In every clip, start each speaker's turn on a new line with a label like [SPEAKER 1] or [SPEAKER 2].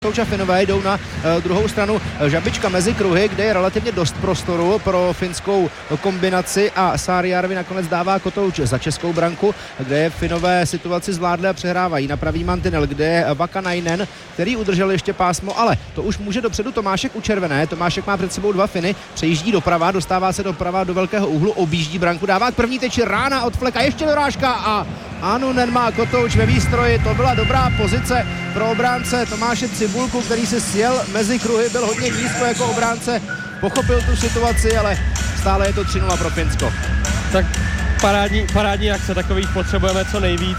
[SPEAKER 1] Kotouč a Finové jdou na druhou stranu. Žabička mezi kruhy, kde je relativně dost prostoru pro finskou kombinaci a Saarijärvi nakonec dává Kotouč za českou branku, kde je Finové situaci zvládli a přehrávají na pravý mantinel, kde je Vakanainen, který udržel ještě pásmo, ale to už může dopředu Tomášek u červené. Tomášek má před sebou dva Finy, přejíždí doprava, dostává se doprava do velkého úhlu, objíždí branku, dává k první teči rána od Fleka, ještě dorážka a Anunen má Kotouč ve výstroji. To byla dobrá pozice pro obránce Tomáše Cibulku, který si sjel mezi kruhy, byl hodně nízko jako obránce, pochopil tu situaci, ale stále je to 3-0 pro Finsko.
[SPEAKER 2] Tak parádní akce, takových potřebujeme co nejvíc.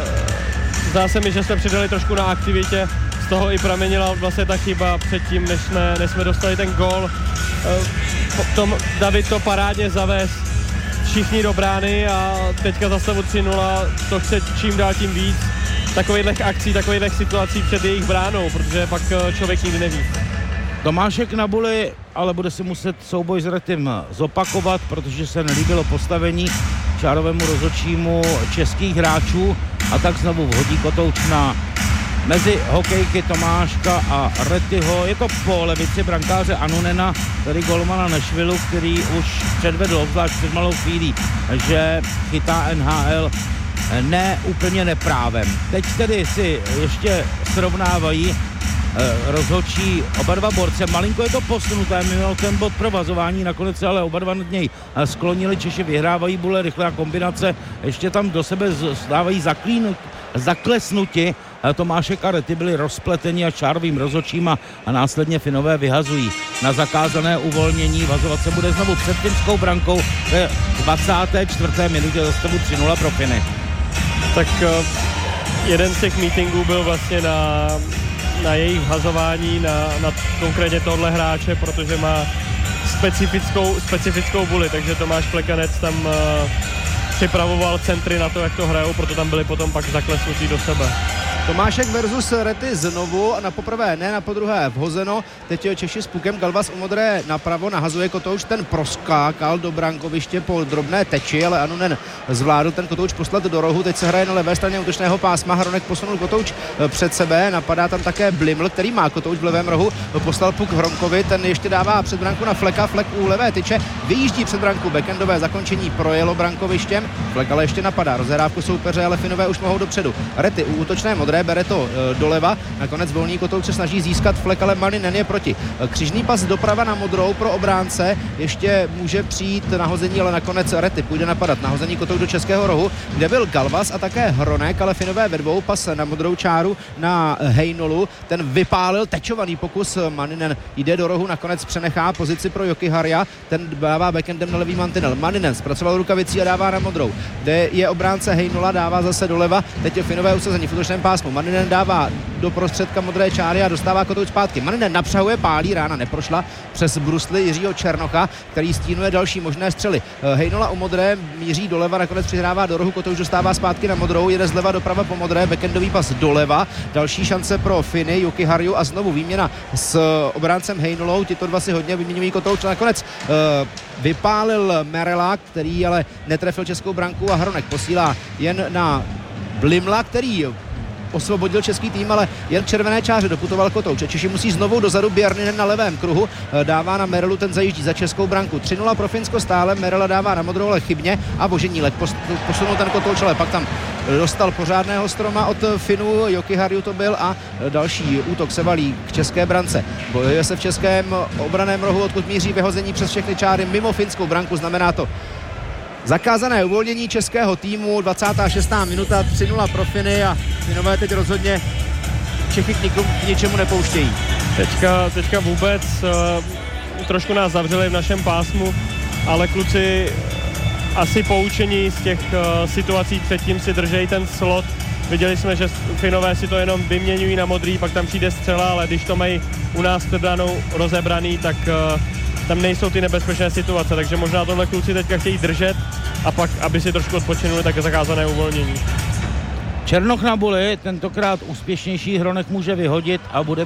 [SPEAKER 2] Zdá se mi, že jsme přidali trošku na aktivitě, z toho i pramenila vlastně ta chyba předtím, než jsme dostali ten gól. Potom David to parádně zavez, všichni do brány a teďka za stavu 3-0, to chce čím dál tím víc takových akcí, takových situací před jejich bránou, protože pak člověk nikdy neví.
[SPEAKER 3] Tomášek na buli, ale bude si muset souboj s Retym zopakovat, protože se nelíbilo postavení čárovému rozhodčímu českých hráčů a tak znovu vhodí Kotouč na mezi hokejky Tomáška a Retyho. Je to po levici brankáře Anunena, tedy golmana Nashvillu, který už předvedl, obzvlášť před malou chvílí, že chytá NHL ne úplně neprávem. Teď tedy si ještě srovnávají rozhodčí oba dva borce. Malinko je to posunuté, mimo ten bod provazování, nakonec se ale oba dva nad něj sklonili. Češi vyhrávají, bude rychlá kombinace, ještě tam do sebe stávají zaklesnuti. Tomášek a Rety byli rozpleteni a čárovým rozhodčím a následně Finové vyhazují na zakázané uvolnění. Vazovat se bude znovu před finskou brankou ve 24. minutě za stavu 3-0 pro Finy.
[SPEAKER 2] Tak jeden z těch meetingů byl vlastně na jejich vhazování, na konkrétně tohle hráče, protože má specifickou buli, takže Tomáš Plekanec tam připravoval centry na to, jak to hrajou, proto tam byli potom pak zaklesnutí do sebe.
[SPEAKER 1] Tomášek versus Rety znovu, na poprvé ne, na podruhé vhozeno. Teď je Češi s pukem, Galvas u modré napravo, nahazuje Kotouč, ten proskákal do brankoviště po drobné teči, ale Anunen zvládl ten Kotouč poslat do rohu. Teď se hraje na levé straně útočného pásma, Hronek posunul Kotouč před sebe, napadá tam také Bliml, který má Kotouč v levém rohu, poslal puk Hronkovi, ten ještě dává před branku na Fleka, Flek u levé tyče, vyjíždí před branku, backendové zakončení projelo brankovištěm, Flek ale ještě napadá, rozehrávku soupeře, ale Finové už mohou dopředu. Rety u útočné modré bere to doleva, nakonec volný Kotouč se snaží získat Flek, ale Maninen je proti. Křižný pas doprava na modrou pro obránce, ještě může přijít nahození, ale nakonec Rety půjde napadat. Nahození Kotouč do českého rohu, kde byl Galvas a také Hronek, ale Finové ve dvou, pas na modrou čáru na Heinolu, ten vypálil tečovaný pokus, Maninen jde do rohu, nakonec přenechá pozici pro Jokiharja, ten dává backendem na levý mantinel. Maninen zpracoval rukavicí a dává na modrou, kde je obránce Heinola, dává zase doleva, teď je Finové usazení v útočném pásmu. Maninen dává do prostředka modré čáry a dostává Kotouč zpátky. Maninen napřahuje, pálí, rána neprošla přes brusly Jiřího Černocha, který stínuje další možné střely. Heinola u modré míří doleva, nakonec přihrává do rohu, Kotouč dostává zpátky na modrou, jede zleva doprava po modré, backendový pas doleva, další šance pro Finy, Jokiharju a znovu výměna s obráncem Heinolou, tito dva si hodně vyměňují Kotouč, nakonec vypálil Merela, který ale netrefil českou branku a Hronek posílá jen na Blimla, který osvobodil český tým, ale jen k červené čáře doputoval Kotouč. Češi musí znovu dozadu, Bjarninen na levém kruhu, dává na Merelu, ten zajíždí za českou branku. 3-0 pro Finsko stále, Merela dává na modrou, ale chybně a Voženílek posunul ten Kotouč, ale pak tam dostal pořádného stroma od Finů, Jokiharju to byl a další útok se valí k české brance. Bojuje se v českém obraném rohu, odkud míří vyhození přes všechny čáry mimo finskou branku, znamená to zakázané uvolnění českého týmu, 26. minuta, 3-0 pro Finy a Finové teď rozhodně Čechy k ničemu nepouštějí.
[SPEAKER 2] Teďka vůbec trošku nás zavřeli v našem pásmu, ale kluci asi poučení z těch situací předtím si držejí ten slot. Viděli jsme, že Finové si to jenom vyměňují na modrý, pak tam přijde střela, ale když to mají u nás před bránou rozebraný, tak tam nejsou ty nebezpečné situace, takže možná tohle kluci teďka chtějí držet a pak, aby si trošku odpočinuli, tak je zakázané uvolnění.
[SPEAKER 3] Černoch na buli, tentokrát úspěšnější, Hronek může vyhodit a bude to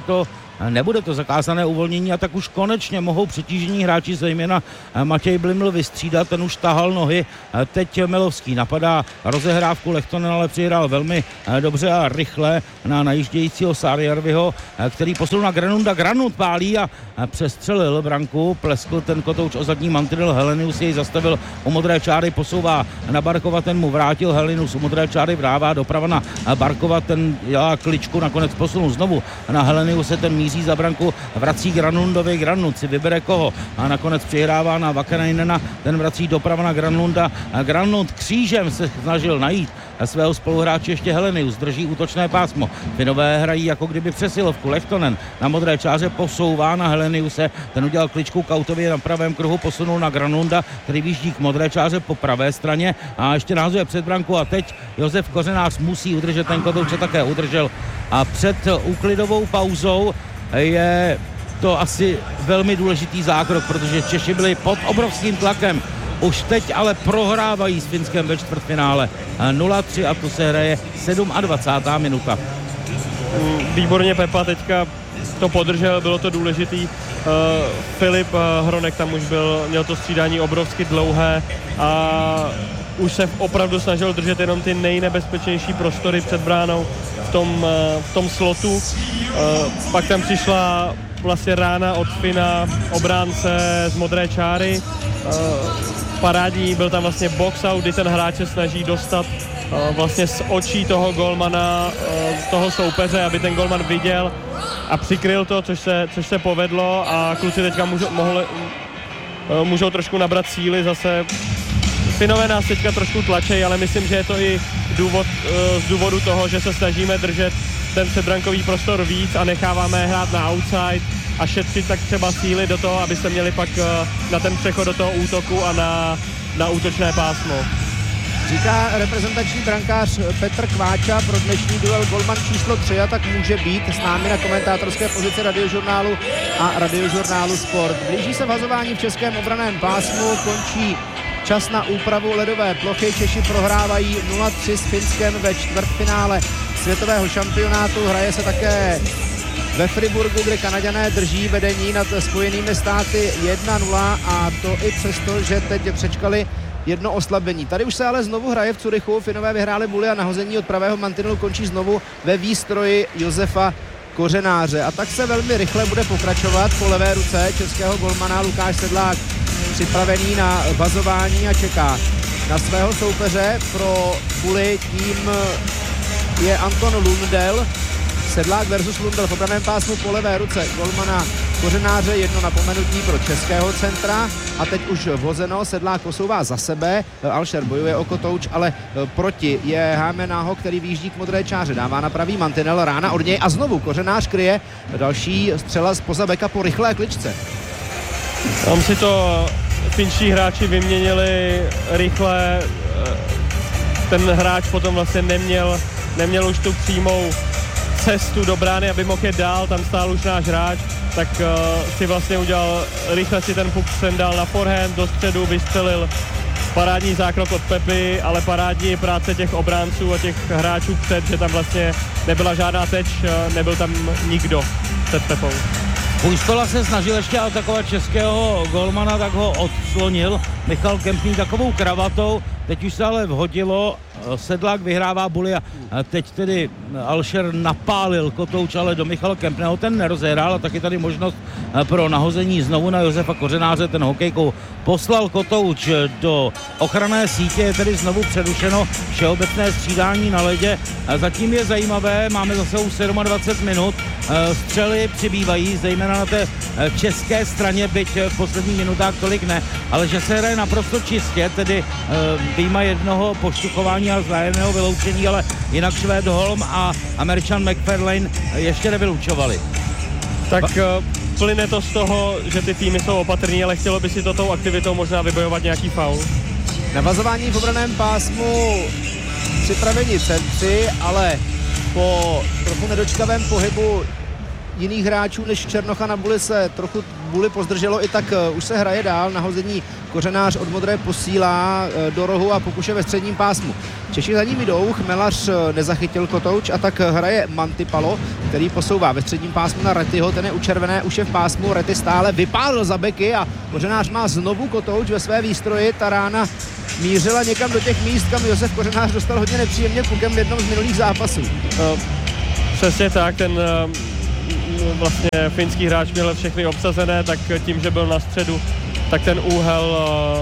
[SPEAKER 3] nebude to zakázané uvolnění a tak už konečně mohou přetížení hráči, zejména Matěj Bliml, vystřídat, ten už tahal nohy. Teď Melovský napadá rozehrávku, Lehtonen ale přihrál velmi dobře a rychle na najíždějícího Sáriarviho, který poslal na Granlunda. Granlund pálí a přestřelil branku, pleskl ten kotouč o zadní mantinel, Helenius jej zastavil u modré čáry, posouvá na Barkova, ten mu vrátil, Helenius u modré čáry vrává doprava na Barkova, ten dělá kličku, nakonec posunul znovu na Heleniuse, ten míří za branku, vrací Granlundovi, Granlund si vybere koho a nakonec přihrává na Vakanainena, ten vrací doprava na Granlunda. Granlund křížem se snažil najít svého spoluhráče, ještě Helenius drží útočné pásmo. Finové hrají jako kdyby přesilovku. Lehtonen na modré čáře posouvá na Heleniuse, ten udělal kličku Kautově na pravém kruhu, posunul na Granlunda, který výjíždí k modré čáře po pravé straně a ještě nahazuje před branku a teď Josef Kořenář musí udržet, ten kotouč také udržel a před úklidovou pauzou je to asi velmi důležitý zákrok, protože Češi byli pod obrovským tlakem. Už teď ale prohrávají s Finskem ve čtvrtfinále 0-3 a tu se hraje 27. minuta.
[SPEAKER 2] Výborně Pepa teďka to podržel, bylo to důležitý. Filip Hronek tam už měl to střídání obrovsky dlouhé a už se opravdu snažil držet jenom ty nejnebezpečnější prostory před bránou v tom slotu. Pak tam přišla vlastně rána od Fina, obránce z modré čáry. Parádní, byl tam vlastně box out, kdy ten hráč se snaží dostat vlastně z očí toho golmana, toho soupeře, aby ten golman viděl a přikryl to, což se povedlo a kluci teďka můžou trošku nabrat síly zase. Finové nás teďka trošku tlačejí, ale myslím, že je to i z důvodu toho, že se snažíme držet ten předbrankový prostor víc a necháváme hrát na outside a šetřit tak třeba síly do toho, aby se měli pak na ten přechod do toho útoku a na útočné pásmo.
[SPEAKER 1] Říká reprezentační brankář Petr Kváča pro dnešní duel golman číslo 3 a tak může být s námi na komentátorské pozici Radiožurnálu a Radiožurnálu Sport. Blíží se vhazování v českém obranném pásmu, končí čas na úpravu ledové plochy. Češi prohrávají 0-3 s Finskem ve čtvrtfinále světového šampionátu. Hraje se také ve Friburgu, kde Kanaďané drží vedení nad Spojenými státy 1-0 a to i přesto, že teď přečkali jedno oslabení. Tady už se ale znovu hraje v Curychu. Finové vyhráli buly a nahození od pravého mantinelu končí znovu ve výstroji Josefa Kořenáře. A tak se velmi rychle bude pokračovat po levé ruce českého golmana Lukáš Sedlák, připravený na vazování a čeká na svého soupeře pro buly. Tím je Anton Lundell. Sedlák versus Lundell v obranném pásmu po levé ruce golmana Kořenáře, jedno napomenutí pro českého centra a teď už vhozeno, Sedlák posouvá za sebe, Alšer bojuje o kotouč, ale proti je Hámenáho, který výjíždí k modré čáře, dává na pravý mantinel, rána od něj a znovu Kořenář kryje, další střela zpoza beka po rychlé kličce.
[SPEAKER 2] Tam si to finští hráči vyměnili rychle, ten hráč potom vlastně neměl už tu přímou cestu do brány, aby mohl jet dál, tam stál už náš hráč, tak si vlastně udělal, rychle si ten puk dal na forehand, do středu vystřelil. Parádní zákrok od Pepy, ale parádní práce těch obránců a těch hráčů před, že tam vlastně nebyla žádná teč, nebyl tam nikdo před Pepou.
[SPEAKER 3] Půjstola se snažil ještě atakovat českého golmana, tak ho odslonil Michal Kempný takovou kravatou, teď už se ale vhodilo, Sedlák vyhrává buly a teď tedy Alšer napálil kotouč, ale do Michala Kempného ten nerozehrál a taky tady možnost pro nahození znovu na Josefa Kořenáře, ten hokejkou poslal kotouč do ochranné sítě, je tedy znovu přerušeno všeobecné střídání na ledě. Zatím je zajímavé, máme zase už 27 minut, střely přibývají, zejména na té české straně, byť v posledních minutách tolik ne, ale že se hraje naprosto čistě, tedy vyjma jednoho poštuchování a vzájemného vyloučení, ale jinak Švéd Holm a Američan McFarlane ještě nevylučovali.
[SPEAKER 2] Tak plyne to z toho, že ty týmy jsou opatrní, ale chtělo by si to tou aktivitou možná vybojovat nějaký faul.
[SPEAKER 1] Navazování v obranném pásmu připraveni centři, ale po trochu nedočkavém pohybu jiných hráčů než Černocha na Buli se trochu Buli pozdrželo, i tak už se hraje dál. Nahození Kořenář od modré posílá do rohu a pokuše ve středním pásmu. Češi za ním jdou, Chmelař nezachytil Kotouč a tak hraje Mantipalo, který posouvá ve středním pásmu na Rettyho, ten je u červené, už je v pásmu, Retty stále vypálil za beky a Kořenář má znovu Kotouč ve své výstroji. Ta rána mířila někam do těch míst, kam Josef Kořenář dostal hodně nepříjemně pukem v jednom z minulých zápasů.
[SPEAKER 2] Přesně tak, ten vlastně finský hráč měl všechny obsazené, tak tím, že byl na středu, tak ten úhel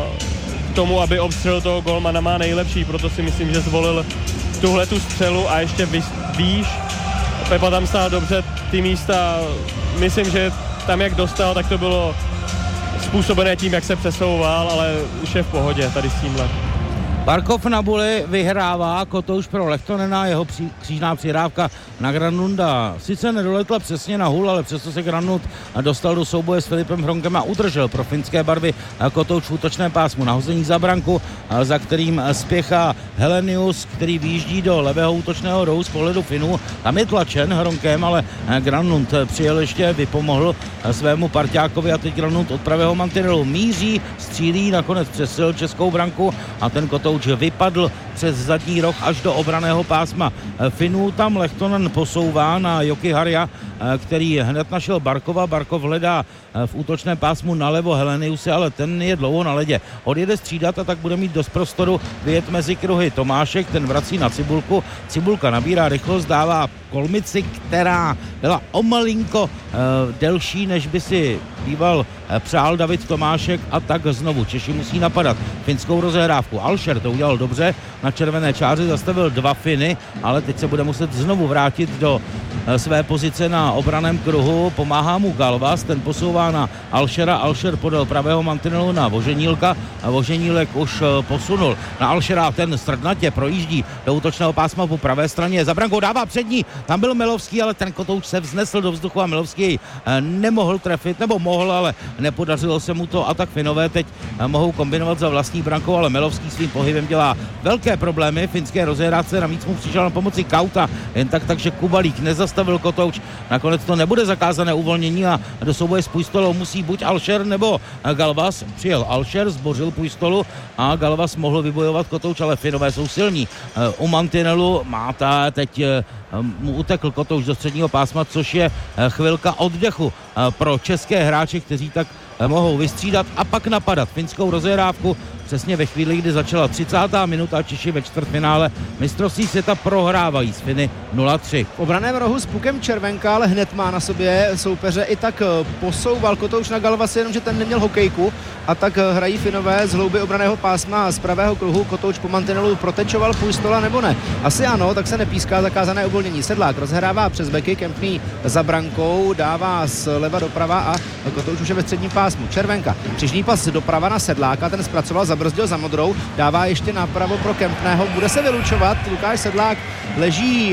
[SPEAKER 2] k tomu, aby obstřelil toho golmana, má nejlepší, proto si myslím, že zvolil tuhletu střelu a ještě výš. Pepa tam stál dobře, ty místa, myslím, že tam jak dostal, tak to bylo způsobené tím, jak se přesouval, ale už je v pohodě tady s tímhle.
[SPEAKER 3] Barkov na Buli vyhrává, Kotouč pro Lehtonena, jeho křížná přihrávka na Granlunda. Sice nedoletla přesně na hůl, ale přesto se Granlund dostal do souboje s Filipem Hronkem a udržel pro finské barvy Kotouč v útočném pásmu. Nahození za branku, za kterým spěchá Helenius, který vyjíždí do levého útočného rohu z pohledu Finů. Tam je tlačen Hronkem, ale Granlund přijel ještě, vypomohl svému parťákovi a teď Granlund od pravého mantinelu míří, střílí, nakonec přesil českou branku a ten Kotouč vypadl přes zadní roh až do obraného pásma Finů. Tam Lehtonen posouvá na Jokiharja, který hned našel Barkova. Barkov hledá v útočném pásmu nalevo Heleniuse, ale ten je dlouho na ledě. Odjede střídat a tak bude mít dost prostoru vyjet mezi kruhy. Tomášek, ten vrací na Cibulku. Cibulka nabírá rychlost, dává Kolmici, která byla o malinko delší, než by si býval přál David Tomášek, a tak znovu Češi musí napadat finskou rozehrávku. Alšer to udělal dobře, na červené čáře zastavil dva Finy, ale teď se bude muset znovu vrátit do své pozice na obraném kruhu. Pomáhá mu Galvas, ten posouvá na Alšera, Alšer podal pravého mantinelu na Voženílka a Voženílek už posunul na Alšera, ten strdnatě projíždí do útočného pásma po pravé straně, za brankou dává přední, tam byl Milovský, ale ten Kotouč se vznesl do vzduchu a Milovský nemohl trefit, nebo mohl, ale nepodařilo se mu to, a tak Finové teď mohou kombinovat za vlastní brankou, ale Milovský svým pohybem dělá velké problémy finské rozehrávce, navíc mu přišel na pomoci Kauta, jen takže Kubalík nezastavil Kotouč, nakonec to nebude zakázané uvolnění a do souboje s Pujstolou musí buď Alšer nebo Galvas. Přijel Alšer, zbořil Pujstolu a Galvas mohl vybojovat Kotouč, ale Finové jsou silní. U mantinelu máta teď mu utekl Kotouč do středního pásma, což je chvilka oddechu pro české hráče, kteří tak mohou vystřídat a pak napadat finskou rozehrávku přesně ve chvíli, kdy začala 30. minuta. Češi ve čtvrtfinále mistrovství světa prohrávají s Finy 0-3.
[SPEAKER 1] V obraném rohu s pukem červenka, ale hned má na sobě soupeře, i tak posouval Kotouč na Galvase, jenomže ten neměl hokejku, a tak hrají Finové z hlouby obranného pásma z pravého kruhu. Kotouč po mantinelu protečoval Pujstola nebo ne? Asi ano, tak se nepíská zakázané uvolnění. Sedlák rozhrává přes beky, Kempný za brankou, dává zleva doprava a Kotouč už je ve středním pásmu. Červenka, křižný pas doprava na Sedláka, ten zpracoval, zabrzdil za modrou, dává ještě napravo pro Kempného, bude se vylučovat, Lukáš Sedlák leží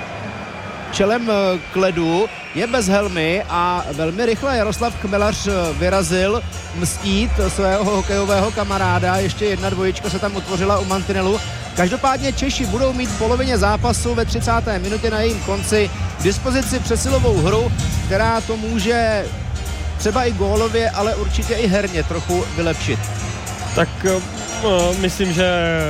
[SPEAKER 1] čelem k ledu, je bez helmy a velmi rychle Jaroslav Chmelař vyrazil mstít svého hokejového kamaráda, ještě jedna dvojička se tam utvořila u mantinelu. Každopádně Češi budou mít v polovině zápasu ve 30. minutě na jejím konci k dispozici přesilovou hru, která to může třeba i gólově, ale určitě i herně trochu vylepšit.
[SPEAKER 2] Tak myslím, že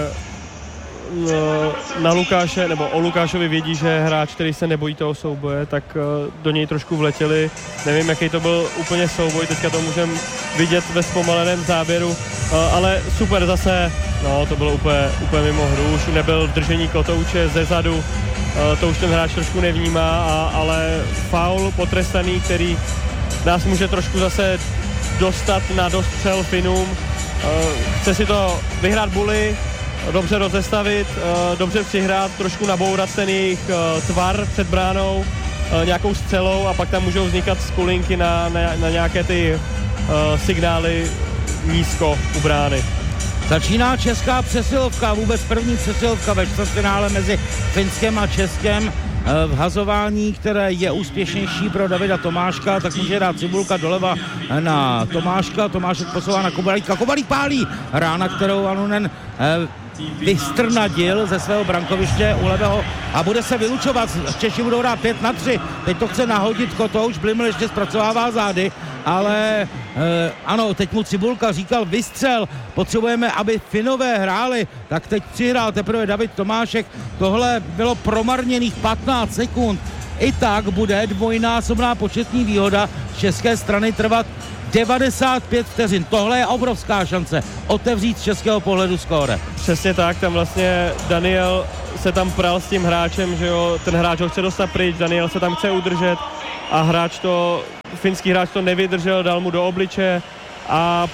[SPEAKER 2] na Lukáše, nebo o Lukášovi vědí, že je hráč, který se nebojí toho souboje, tak do něj trošku vletěli. Nevím, jaký to byl úplně souboj, teďka to můžeme vidět ve zpomaleném záběru, ale super zase, no to bylo úplně mimo hru, už nebyl v držení Kotouče zezadu, to už ten hráč trošku nevnímá, ale faul potrestaný, který nás může trošku zase dostat na dostřel Finům. Chce si to vyhrát Buli, dobře rozestavit, dobře přihrát, trošku nabourat ten jejich tvar před bránou nějakou střelou a pak tam můžou vznikat skulinky na nějaké ty signály nízko u brány.
[SPEAKER 3] Začíná česká přesilovka, vůbec první přesilovka ve čtvrtfinále mezi Finskem a Českem. V hazování, které je úspěšnější pro Davida Tomáška, tak může dát Cibulka doleva na Tomáška, Tomášek posouvá na Kubalíka, Kubalík pálí, rána, kterou Anunen vystrnadil ze svého brankoviště u levého a bude se vylučovat. Češi budou dát 5-3. Teď to chce nahodit Kotouč, Bliml ještě zpracovává zády, ale ano, teď mu Cibulka říkal vystřel, potřebujeme, aby Finové hráli, tak teď přihrál teprve David Tomášek. Tohle bylo promarněných 15 sekund. I tak bude dvojnásobná početní výhoda z české strany trvat 95 vteřin. Tohle je obrovská šance otevřít z českého pohledu skóre.
[SPEAKER 2] Přesně tak, tam vlastně Daniel se tam pral s tím hráčem, že jo, ten hráč ho chce dostat pryč, Daniel se tam chce udržet a finský hráč to nevydržel, dal mu do obliče a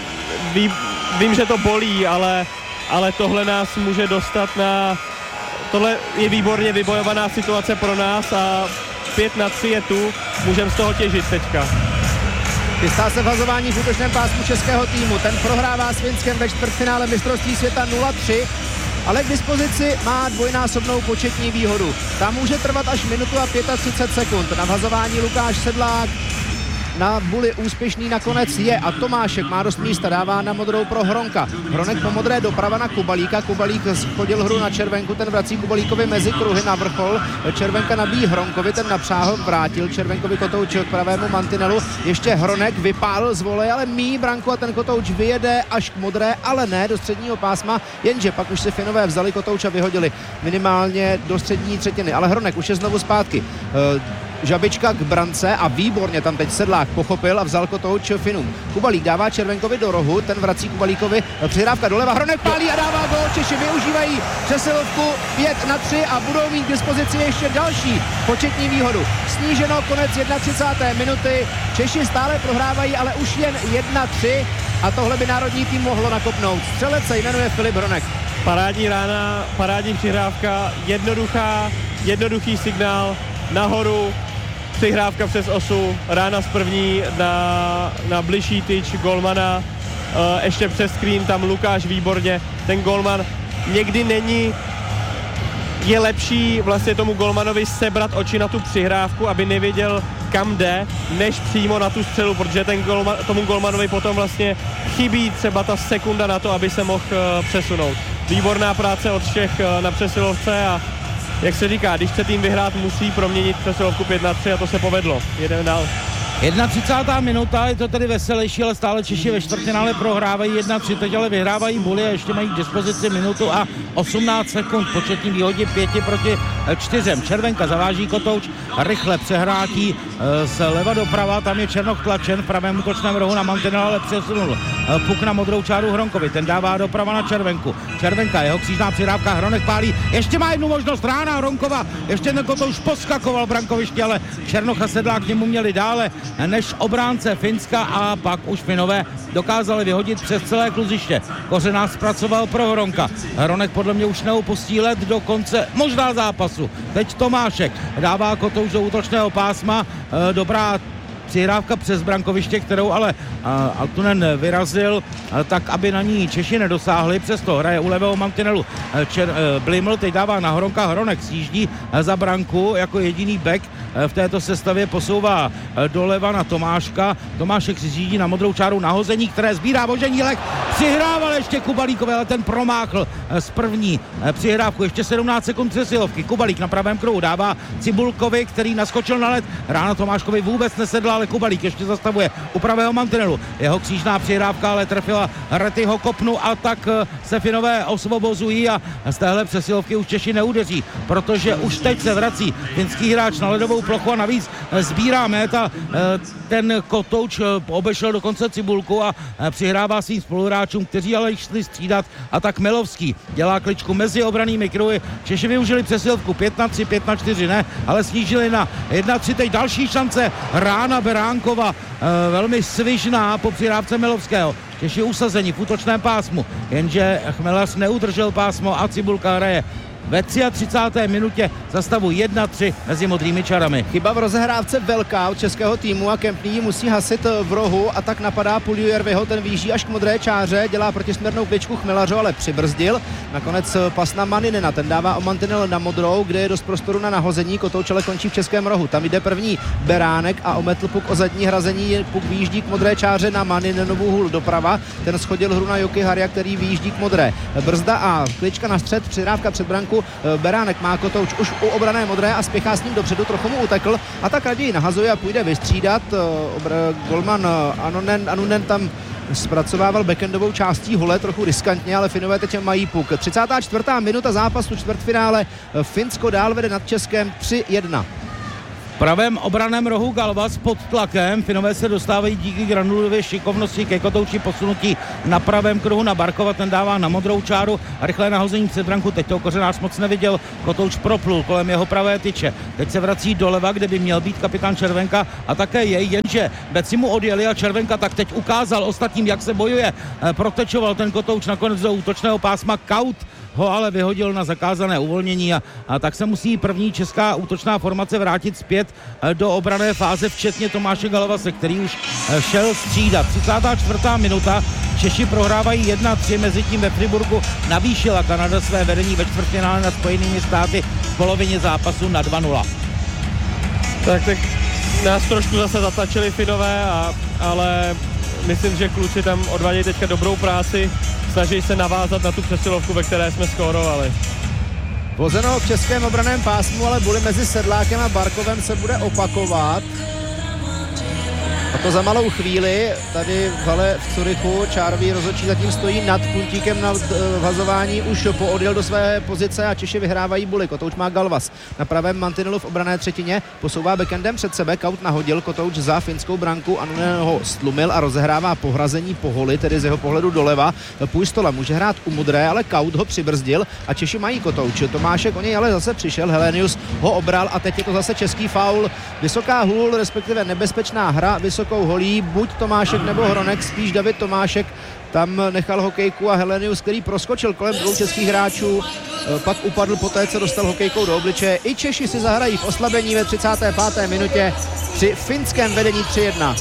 [SPEAKER 2] vím, že to bolí, ale tohle nás může dostat tohle je výborně vybojovaná situace pro nás a 5-3 je tu, můžeme z toho těžit teďka.
[SPEAKER 1] Chystá se vhazování v útočném pásmu českého týmu. Ten prohrává s Finskem ve čtvrtfinále mistrovství světa 0-3, ale k dispozici má dvojnásobnou početní výhodu. Ta může trvat až minutu a 35 sekund. Na vhazování Lukáš Sedlák na buli úspěšný nakonec je a Tomášek má dost místa, dává na modrou pro Hronka. Hronek po modré doprava na Kubalíka, Kubalík schodil hru na Červenku, ten vrací Kubalíkovi mezi kruhy na vrchol, Červenka nabíjí Hronkovi, ten napřáhl, vrátil Červenkovi Kotouč k pravému mantinelu, ještě Hronek vypálil z voleje, ale míjí branku a ten Kotouč vyjede až k modré, ale ne do středního pásma, jenže pak už si Finové vzali Kotouč a vyhodili minimálně do střední třetiny, ale Hronek už je znovu zpátky. Žabička k brance a výborně tam teď Sedlák pochopil a vzal Kotouč Finům. Kubalík dává Červenkovi do rohu, ten vrací Kubalíkovi, přihrávka doleva, Hronek pálí a dává gól. Češi využívají přesilovku 5-3 a budou mít k dispozici ještě další početní výhodu. Sníženo, konec 31. minuty, Češi stále prohrávají, ale už jen 1-3 a tohle by národní tým mohlo nakopnout. Střelec se jmenuje Filip Hronek.
[SPEAKER 2] Parádní rána, parádní přihrávka, jednoduchý signál nahoru, přihrávka přes osu, rána z první na bližší tyč golmana, ještě přes screen tam Lukáš výborně, ten golman někdy je lepší vlastně tomu golmanovi sebrat oči na tu přihrávku, aby nevěděl, kam jde, než přímo na tu střelu, protože tomu golmanovi potom vlastně chybí třeba ta sekunda na to, aby se mohl přesunout. Výborná práce od všech na přesilovce a jak se říká, když chce tým vyhrát, musí proměnit přesilovku 5-3 a to se povedlo. Jedeme dál.
[SPEAKER 3] 31. minuta, je to tedy veselější, ale stále Češi ve čtvrtfinále prohrávají 1-3, teď ale vyhrávají buly a ještě mají k dispozici minutu a 18 sekund, početní výhodě 5-4. Červenka zaváží Kotouč, rychle přehrátí zleva doprava, tam je Černoch tlačen v pravém útočném rohu na mantinel, ale přesunul puk na modrou čáru Hronkovi, ten dává doprava na Červenku. Červenka, jeho křížná přihrávka, Hronek pálí, ještě má jednu možnost, rána Hronkova, ještě ten Kotouč poskakoval brankoviště, ale Černoch a Sedlák k němu měli dále než obránce Finska a pak už Finové dokázali vyhodit přes celé kluziště. Kořenář zpracoval pro Hronka. Hronek podle mě už neopustí led do konce možná zápasu. Teď Tomášek dává Kotouč do útočného pásma. Dobrá přihrávka přes brankoviště, kterou ale Altunen vyrazil tak, aby na ní Češi nedosáhli, přesto hraje u levého mantinelu Bliml, teď dává na Hronka, Hronek sjíždí za branku jako jediný back v této sestavě, posouvá doleva na Tomáška, Tomášek si sjíždí na modrou čáru nahození, které sbírá Voženílek, přihrával ještě Kubalíkovi, ale ten promáchl z první přihrávku, ještě 17 sekund přesilovky, Kubalík na pravém kruhu dává Cibulkovi, který naskočil na led, rána Tomáškovi vůbec nesedla, ale Kubalík ještě zastavuje u pravého mantinelu. Jeho křížná přihrávka ale trefila Retyho kopnu a tak se Finové osvobozují a z téhle přesilovky už Češi neudeří, protože už teď se vrací finský hráč na ledovou plochu a navíc sbírá méta. Ten Kotouč obešel dokonce Cibulku a přihrává svým spoluhráčům, kteří ale šli střídat, a tak Milovský dělá kličku mezi obranými kruhy. Češi využili přesilovku 5-3, 5-4 ne, ale snížili na 1-3, teď další šance, rána Beránkova, velmi svižná po přihrávce Milovského. Češi usazení v útočném pásmu, jenže Chmelař neudržel pásmo a Cibulka hraje ve 33. minutě za stavu 1-3 mezi modrými čarami.
[SPEAKER 1] Chyba v rozehrávce velká od českého týmu a Kempný musí hasit v rohu a tak napadá Puljujärviho, ten výjíždí až k modré čáře, dělá protisměrnou kličku Chmelařu, ale přibrzdil. Nakonec pas na Maninena, ten dává o mantinel na modrou, kde je dost prostoru na nahození, Kotouč ale končí v českém rohu. Tam jde první Beránek a ometl puk o zadní hrazení, puk výjíždí k modré čáře na Maninenovu hůl doprava, ten schodil hru na Joki Haria, který výjíždí k modré. Brzda a klička na střed, přihrávka před branku, Beránek má Kotouč už u obrané modré a spěchá s ním dopředu, trochu mu utekl a tak raději nahazuje a půjde vystřídat. Golman Anunen tam zpracovával backendovou částí hole, trochu riskantně, ale Finové teď mají puk. 34. minuta zápasu čtvrtfinále, Finsko dál vede nad Českem 3-1.
[SPEAKER 3] V pravém obraném rohu Galvas pod tlakem. Finové se dostávají díky Granulově šikovnosti ke Kotouči, posunutí na pravém kruhu na Barkova, ten dává na modrou čáru a rychlé nahození před branku. Teď to Kořenář moc neviděl, Kotouč proplul kolem jeho pravé tyče. Teď se vrací doleva, kde by měl být kapitán Červenka a také jej, jenže beci mu odjeli a Červenka tak teď ukázal ostatním, jak se bojuje. Protečoval ten Kotouč nakonec do útočného pásma, Kaut ho ale vyhodil na zakázané uvolnění a tak se musí první česká útočná formace vrátit zpět do obranné fáze, včetně Tomáše Galvase, který už šel střídat. 34. minuta, Češi prohrávají 1-3, mezi tím ve Friburgu navýšila Kanada své vedení ve čtvrtfinále nad Spojenými státy v polovině zápasu na 2-0.
[SPEAKER 2] Tak nás trošku zase zatlačili Finové, ale myslím, že kluci tam odvádějí teďka dobrou práci, snaží se navázat na tu přesilovku, ve které jsme skórovali.
[SPEAKER 1] Vozeno v českém obraném pásmu, ale boli mezi Sedlákem a Barkovem se bude opakovat. A to za malou chvíli. Tady v hale v Curychu čárový rozhodčí zatím stojí nad puntíkem na vhazování, už poodjel do své pozice a Češi vyhrávají buly. Kotouč má Galvas na pravém mantinelu v obrané třetině, posouvá backendem před sebe, Kaut nahodil, Kotouč za finskou branku, Anunen ho stlumil a rozehrává pohrazení po holi, tedy z jeho pohledu doleva. Půjstola může hrát u modré, ale Kaut ho přibrzdil a Češi mají Kotouč. Tomášek o něj ale zase přišel, Helenius ho obral a teď je to zase český faul. Vysoká hůl, respektive nebezpečná hra vysokou holí, buď Tomášek nebo Hronek, spíš David Tomášek tam nechal hokejku a Helenius, který proskočil kolem dvou českých hráčů, pak upadl poté, co dostal hokejkou do obličeje. I Češi si zahrají v oslabení ve 35. minutě při finském vedení 3-1.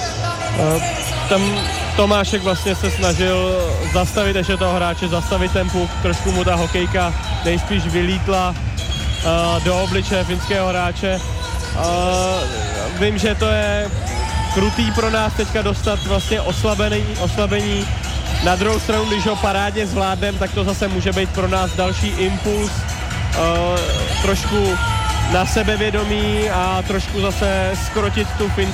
[SPEAKER 2] Tam Tomášek vlastně se snažil zastavit ještě toho hráče, zastavit ten puk, trošku mu ta hokejka nejspíš vylítla do obličeje finského hráče. Vím, že to je krutý pro nás teďka dostat vlastně oslabení. Na druhou stranu, když ho parádně zvládnem, tak to zase může být pro nás další impuls, trošku na sebevědomí a trošku zase skrotit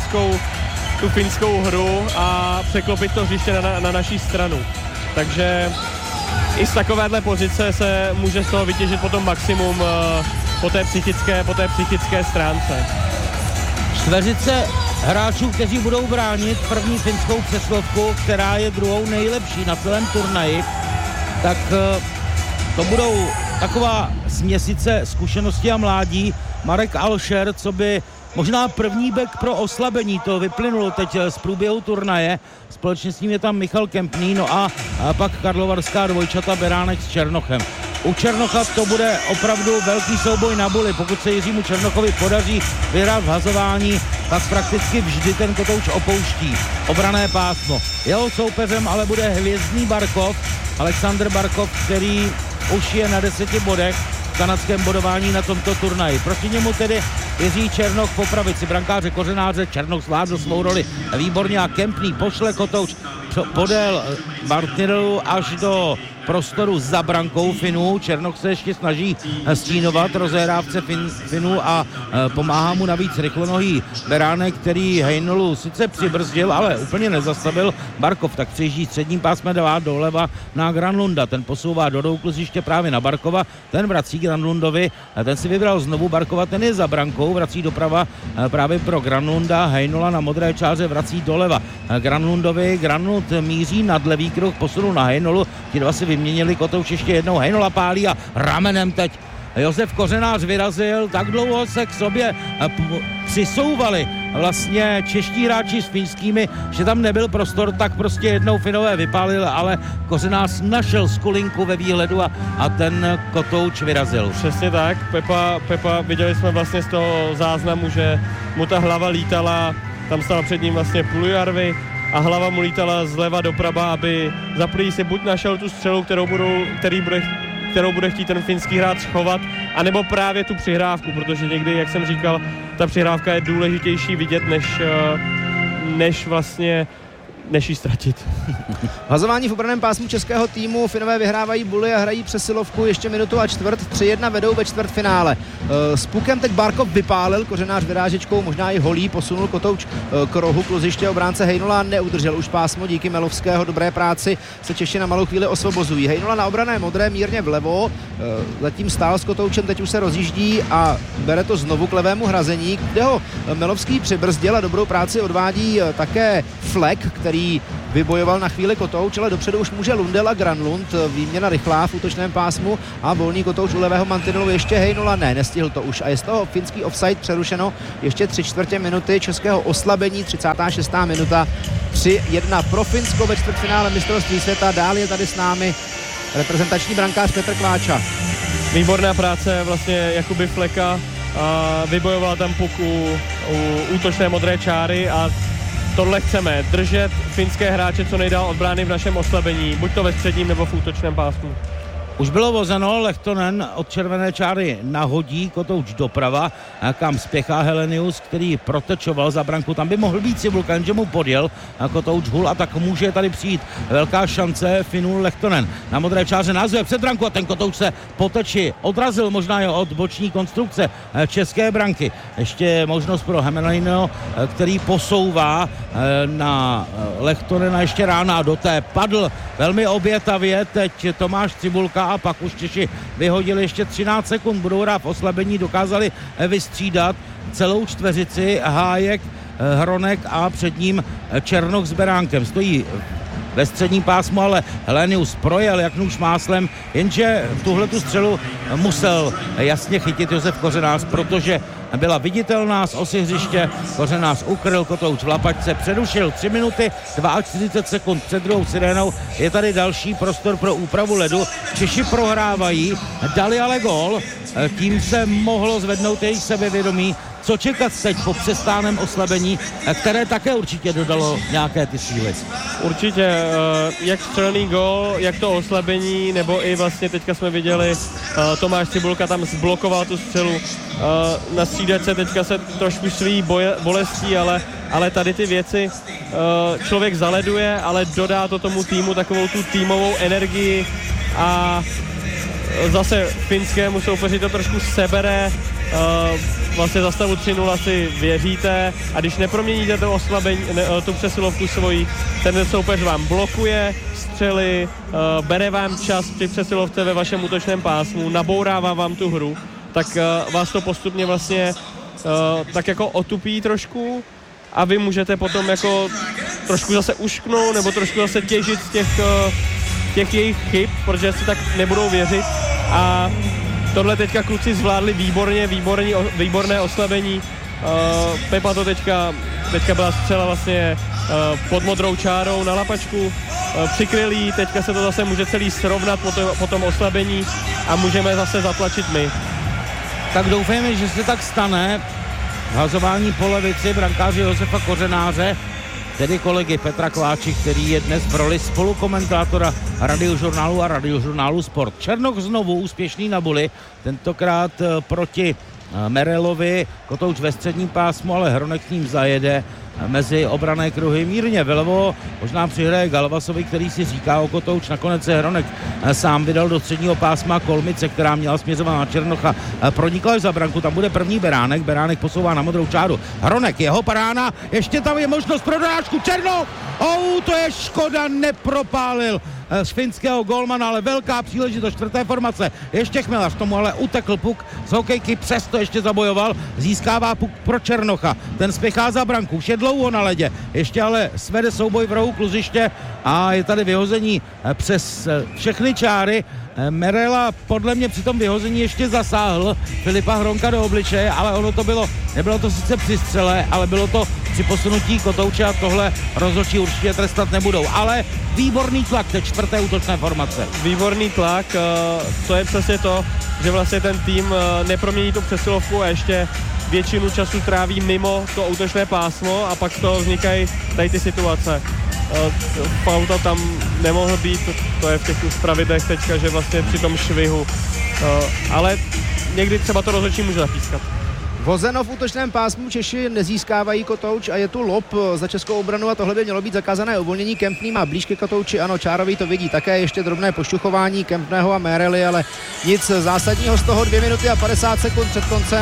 [SPEAKER 2] tu finskou hru a překlopit to hřiště na naší stranu. Takže i z takovéhle pozice se může z toho vytěžit potom maximum po té psychické stránce.
[SPEAKER 3] Čtveřice hráčů, kteří budou bránit první finskou přeslovku, která je druhou nejlepší na celém turnaji, tak to budou taková směsice zkušenosti a mládí. Marek Alšer, co by možná první bek pro oslabení, to vyplynulo teď z průběhu turnaje. Společně s ním je tam Michal Kempný, no a pak karlovarská dvojčata Beránek s Černochem. U Černocha to bude opravdu velký souboj na buly. Pokud se Jiřímu Černochovi podaří vyhrát hazování, tak prakticky vždy ten Kotouč opouští obranné pásmo. Jeho soupeřem ale bude hvězdný Barkov, Alexander Barkov, který už je na 10 bodech v kanadském bodování na tomto turnaji. Proti němu tedy Jiří Černoch po pravici brankáře Kořenáře. Černoch zvládl svou roli výborně a Kempný pošle Kotouč podél Martinelu až do prostoru za brankou Finů. Černoch se ještě snaží stínovat rozehrávce Finů a pomáhá mu navíc rychlonohý Beránek, který Heinolu sice přibrzdil, ale úplně nezastavil. Barkov tak přijíždí středním pásmem, dává doleva na Granlunda. Ten posouvá do kluziště právě na Barkova. Ten vrací Granlundovi. Ten si vybral znovu Barkova, ten je za brankou, vrací doprava právě pro Granlunda. Heinola na modré čáře vrací doleva Granlundovi. Granlund míří nad levý kruh, posunul na Heinolu. Ti dva si vyměnili, Kotouč ještě jednou, Heinola pálí a ramenem teď Josef Kořenář vyrazil, tak dlouho se k sobě přisouvali vlastně čeští hráči s finskými, že tam nebyl prostor, tak prostě jednou Finové vypálil, ale Kořenář našel skulinku ve výhledu a ten kotouč vyrazil.
[SPEAKER 2] Přesně tak, Pepa, viděli jsme vlastně z toho záznamu, že mu ta hlava lítala, tam stál před ním vlastně Puljujärvi a hlava mu lítala zleva doprava, aby za první si buď našel tu střelu, kterou bude chtít ten finský hráč schovat, anebo právě tu přihrávku, protože někdy, jak jsem říkal, ta přihrávka je důležitější vidět, než ji ztratit.
[SPEAKER 1] Hazování v obraném pásmu českého týmu. Finové vyhrávají buly a hrají přesilovku ještě minutu a čtvrt. 3-1 vedou ve čtvrtfinále. S pukem teď Barkov vypálil, Kořenář vyrážečkou, možná i holí, posunul kotouč k rohu kluziště, obránce Hejnula neudržel už pásmo, díky Melovského dobré práci se Češi na malou chvíli osvobozují. Hejnula na obrané modré mírně vlevo, zatím stál s kotoučem, teď už se rozjíždí a bere to znovu k levému hrazení, kde ho Melovský přibrzdil a dobrou práci odvádí také Fleck, který vybojoval na chvíli kotouč, ale dopředu už může Lundell a Granlund, výměna rychlá v útočném pásmu a volný kotouč u levého mantinelu ještě Hejnula nestihl to už a je z toho finský offside přerušeno ještě 3/4 minuty českého oslabení, 36. minuta, 3-1 pro Finsko ve čtvrtfinále mistrovství světa. Dál je tady s námi reprezentační brankář Petr Kváča.
[SPEAKER 2] Výborná práce vlastně Jakuby Flecka, vybojoval tam puk u útočné modré čáry a tohle chceme, držet finské hráče co nejdál od brány v našem oslabení, buď to ve středním nebo v útočném pásmu.
[SPEAKER 3] Už bylo vozeno, Lehtonen od červené čáry nahodí kotouč doprava, kam spěchá Helenius, který protečoval za branku. Tam by mohl být Cibulka, jenže mu podjel kotouč hul a tak může tady přijít velká šance Finů. Lehtonen na modré čáře názve před branku a ten kotouč se po teči odrazil možná jo od boční konstrukce české branky. Ještě možnost pro Hämäläinenho, který posouvá na Lehtonena ještě rána do té padl velmi obětavě teď Tomáš Cibulka a pak už Češi vyhodili ještě 13 sekund, budou hrát v oslabení, dokázali vystřídat celou čtveřici, Hájek, Hronek a před ním Černoch s Beránkem. Stojí ve středním pásmu, ale Helenius projel jak nůž máslem, jenže tuhletu střelu musel jasně chytit Josef Kořenář, protože byla viditelná z osy hřiště. Kořenář ukryl kotouč v lapačce, přerušil 3 minuty 42 sekund před druhou sirénou. Je tady další prostor pro úpravu ledu. Češi prohrávají, dali ale gól, tím se mohlo zvednout jejich sebevědomí. Co čekat teď po přestáném oslabení, které také určitě dodalo nějaké ty síly?
[SPEAKER 2] Určitě, jak střelený gól, jak to oslabení, nebo i vlastně teďka jsme viděli, Tomáš Cibulka tam zblokoval tu střelu. Na střídačce teďka se trošku sví bolestí, ale tady ty věci člověk zaleduje, ale dodá to tomu týmu takovou tu týmovou energii a zase finskému soupeři to trošku sebere. Vlastně za stavu 3-0 si věříte a když neproměníte to oslabení, tu přesilovku svojí, ten soupeř vám blokuje střely, bere vám čas při přesilovce ve vašem útočném pásmu, nabourává vám tu hru, tak vás to postupně vlastně tak jako otupí trošku a vy můžete potom jako trošku zase ušknout nebo trošku zase těžit z těch jejich chyb, protože si tak nebudou věřit a tohle teďka kluci zvládli výborné oslabení. Pepa to teďka byla střela vlastně pod modrou čárou na lapačku, přikryl jí, teďka se to zase může celý srovnat po tom oslabení a můžeme zase zatlačit my.
[SPEAKER 3] Tak doufejme, že se tak stane. Hazování po levici brankáře Josefa Kořenáře, tedy kolegy Petra Kváči, který je dnes v roli spolukomentátora Radiožurnálu a Radiožurnálu Sport. Černoch znovu úspěšný na buli, tentokrát proti Merelovi, kotouč ve středním pásmu, ale Hronek s ním zajede mezi obranné kruhy mírně vlevo, možná přihraje Galvasovi, který si říká o kotouč, nakonec se Hronek sám vydal do středního pásma Kolmice, která měla směřovat na Černocha, pronikla za branku, tam bude první Beránek posouvá na modrou čáru, Hronek, jeho parána, ještě tam je možnost pro dorážku, Černoch, to je škoda, nepropálil z finského golmana, ale velká příležitost čtvrté formace. Ještě Chmelař, tomu ale utekl puk z hokejky, přesto ještě zabojoval, získává puk pro Černocha. Ten spěchá za branku, už je dlouho na ledě, ještě ale svede souboj v rohu kluziště a je tady vyhození přes všechny čáry. Merela podle mě při tom vyhození ještě zasáhl Filipa Hronka do obličeje, ale ono to bylo, nebylo to sice při střele, ale bylo to při posunutí Kotouče a tohle rozhodčí určitě trestat nebudou. Ale výborný tlak té čtvrté útočné formace.
[SPEAKER 2] Výborný tlak, to je přesně to, že vlastně ten tým nepromění tu přesilovku a ještě většinu času tráví mimo to útočné pásmo a pak to vznikají tady ty situace. Pauta tam nemohl být, to je v těch pravidlech teďka, že vlastně při tom švihu, ale někdy třeba to rozhodčí může zapískat.
[SPEAKER 1] Vozeno v útočném pásmu, Češi nezískávají Kotouč a je tu lob za českou obranu a tohle by mělo být zakázané uvolnění. Kempný má blíž ke Kotouči, ano, Čárový to vidí také, ještě drobné pošťuchování Kempného a Merely, ale nic zásadního z toho. 2 minuty a 50 sekund před koncem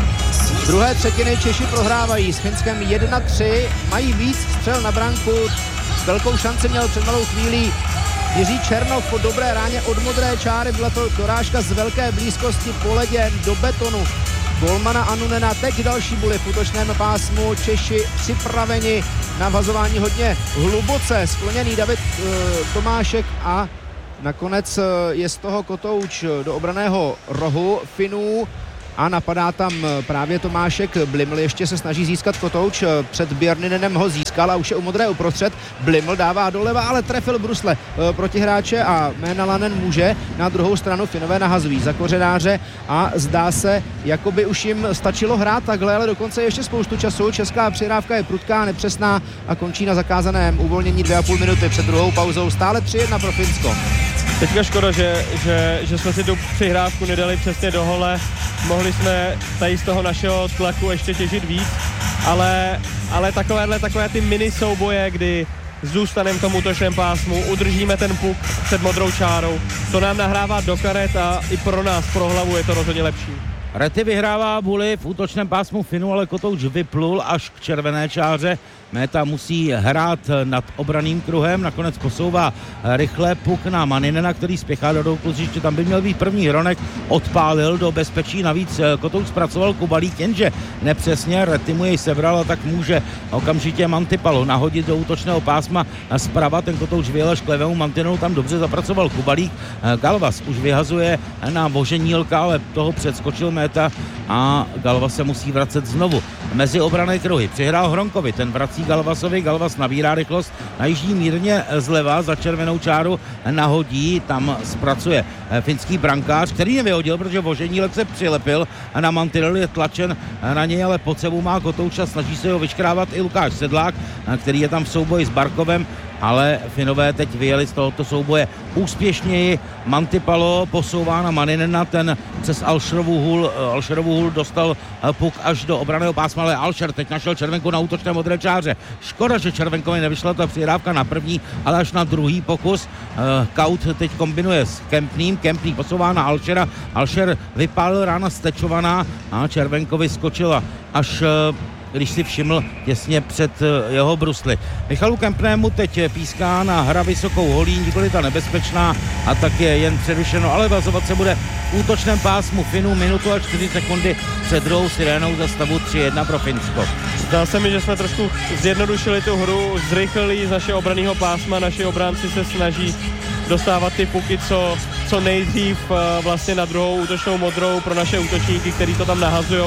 [SPEAKER 1] druhé třetiny. Češi prohrávají s Finskem 1-3, mají víc střel na branku, velkou šanci měl před malou chvílí Jiří Černoch po dobré ráně od modré čáry, byla to dorážka z velké blízkosti po ledě do betonu golmana Annunena. Teď další buly v útočném pásmu, Češi připraveni na vazování hodně hluboce, skloněný David Tomášek a nakonec je z toho Kotouč do obranného rohu Finů a napadá tam právě Tomášek. Bliml ještě se snaží získat Kotouč, před Björninenem ho získal a už je u modré uprostřed. Bliml dává doleva, ale trefil brusle protihráče a Mänalanen může. Na druhou stranu Finové nahazují za kořenáře a zdá se, jako by už jim stačilo hrát takhle, ale dokonce ještě spoustu času. Česká přihrávka je prudká, nepřesná a končí na zakázaném uvolnění 2,5 minuty před druhou pauzou. Stále 3-1 pro Finsko. Teďka
[SPEAKER 2] škoda, že jsme si tu přihrávku nedali přesně do hole. Mohli jsme tady z toho našeho tlaku ještě těžit víc, ale takové ty mini souboje, kdy zůstaneme v tom útočném pásmu, udržíme ten puk před modrou čárou, to nám nahrává do karet a i pro nás, pro hlavu je to rozhodně lepší.
[SPEAKER 3] Rety vyhrává buly v útočném pásmu Finu, ale Kotouč vyplul až k červené čáře. Méta musí hrát nad obraným kruhem, nakonec posouvá rychle puk na Maninena, který spěchá do kluziště, tam by měl být první. Hronek odpálil do bezpečí, navíc Kotouč zpracoval Kubalík, jenže nepřesně, Rety mu jej sebral a tak může okamžitě Mantipalo nahodit do útočného pásma zprava, ten Kotouč vyjel až k levému mantinelu, tam dobře zapracoval Kubalík. Galvas už vyhazuje na Voženílka, ale toho předskočil Méta a Galvas se musí vracet znovu mezi obranné kruhy. Přihrál Hronkovi, ten vrací Galvasovi, Galvas nabírá rychlost, najíždí mírně zleva za červenou čáru, nahodí, tam zpracuje finský brankář, který nevyhodil, protože Voženílek se přilepil a na mantinel je tlačen na něj, ale pod sebou má Kotouča, snaží se ho vyškrávat i Lukáš Sedlák, který je tam v souboji s Barkovem, ale Finové teď vyjeli z tohoto souboje úspěšněji. Mantipalo posouvá na Maninena, ten přes Alšerovu hůl dostal puk až do obranného pásma, ale Alšer teď našel červenku na útočné modré čáře. Škoda, že červenkovi nevyšla ta přihrávka na první, ale až na druhý pokus. Kaut teď kombinuje s Kempným, Kempný posouvá na Alšera, Alšer vypálil rána stečovaná a červenkovi skočila až když si všiml těsně před jeho brusly. Michalu Kempnému teď píská na hra vysokou holí, nikoli ta nebezpečná a tak je jen přerušeno, ale vazovat se bude v útočném pásmu Finů, minutu a 4 sekundy před druhou sirénou za stavu 3-1 pro Finsko.
[SPEAKER 2] Zdá se mi, že jsme trošku zjednodušili tu hru, zrychlili z našeho obranného pásma, naši obránci se snaží dostávat ty puky co nejdřív vlastně na druhou útočnou modrou pro naše útočníky, kteří to tam nahazujou.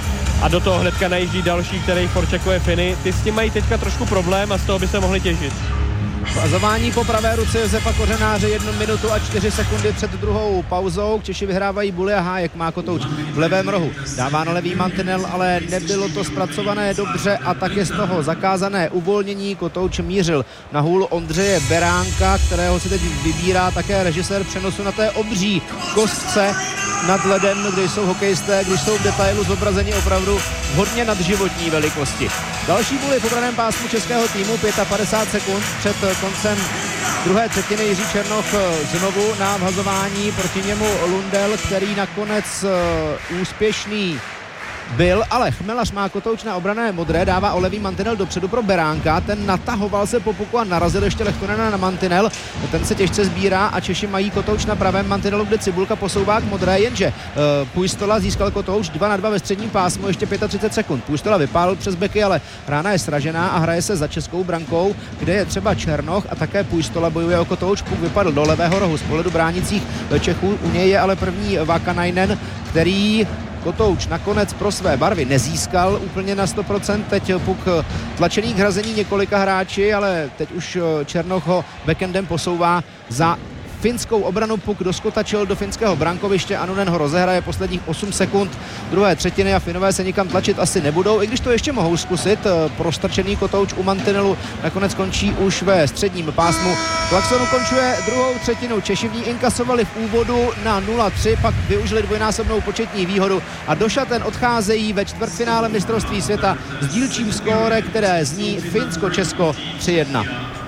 [SPEAKER 2] A do toho hnedka najíždí další, který forčekuje Finy. Ty s tím mají teďka trošku problém a z toho by se mohli těžit.
[SPEAKER 1] Vazování po pravé ruce Josefa Kořenáře 1 minutu a 4 sekundy před druhou pauzou. Češi vyhrávají buly a Hájek má Kotouč v levém rohu. Dává na levý mantinel, ale nebylo to zpracované dobře a tak je z toho zakázané uvolnění. Kotouč mířil na hůl Ondřeje Beránka, kterého si teď vybírá také režisér přenosu na té obří kostce nad ledem, kde jsou hokejisté, když jsou v detailu zobrazeni opravdu hodně nadživotní velikosti. Další buly v obraném pásmu českého týmu, 55 sekund před koncem druhé třetiny. Jiří Černoch znovu na vhazování, proti němu Lundell, který nakonec úspěšný byl, ale Chmelař má Kotouč na obrané modré, dává o levý mantinel dopředu pro Beránka, ten natahoval se po puku a narazil ještě Lehtonena na mantinel, ten se těžce sbírá a Češi mají Kotouč na pravém mantinelu, kde Cibulka posouvá k modré, jenže Pujstola získal Kotouč 2-2 ve středním pásmu, ještě 35 sekund. Pujstola vypálil přes beky, ale rána je sražená a hraje se za českou brankou, kde je třeba Černoch a také Pujstola bojuje o Kotouč. Puk vypadl do levého rohu z pohledu bránících Čechů, u něj je ale první Vakanainen, který Kotouč nakonec pro své barvy nezískal úplně na 100%, teď puk tlačený k hrazení několika hráči, ale teď už Černoch ho backendem posouvá za finskou obranu, puk doskotačil do finského brankoviště, Anunen ho rozehraje posledních 8 sekund druhé třetiny a Finové se nikam tlačit asi nebudou, i když to ještě mohou zkusit. Prostrčený Kotouč u mantinelu nakonec končí už ve středním pásmu. Klaxon ukončuje druhou třetinu, Češi v ní inkasovali v úvodu na 0-3, pak využili dvojnásobnou početní výhodu a do šaten odcházejí ve čtvrtfinále mistrovství světa s dílčím skóre, které zní Finsko-Česko 3-1.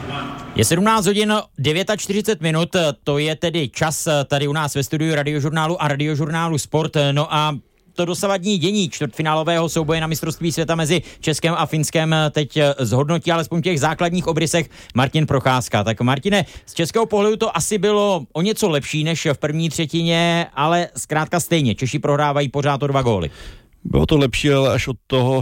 [SPEAKER 4] Je 17 hodin 49 minut, to je tedy čas tady u nás ve studiu Radiožurnálu a Radiožurnálu Sport. No a to dosavadní dění čtvrtfinálového souboje na mistrovství světa mezi Českem a Finskem teď zhodnotí alespoň v těch základních obrysech Martin Procházka. Tak Martine, z českého pohledu to asi bylo o něco lepší než v první třetině, ale zkrátka stejně, Češi prohrávají pořád o 2 góly.
[SPEAKER 5] Bylo to lepší, ale až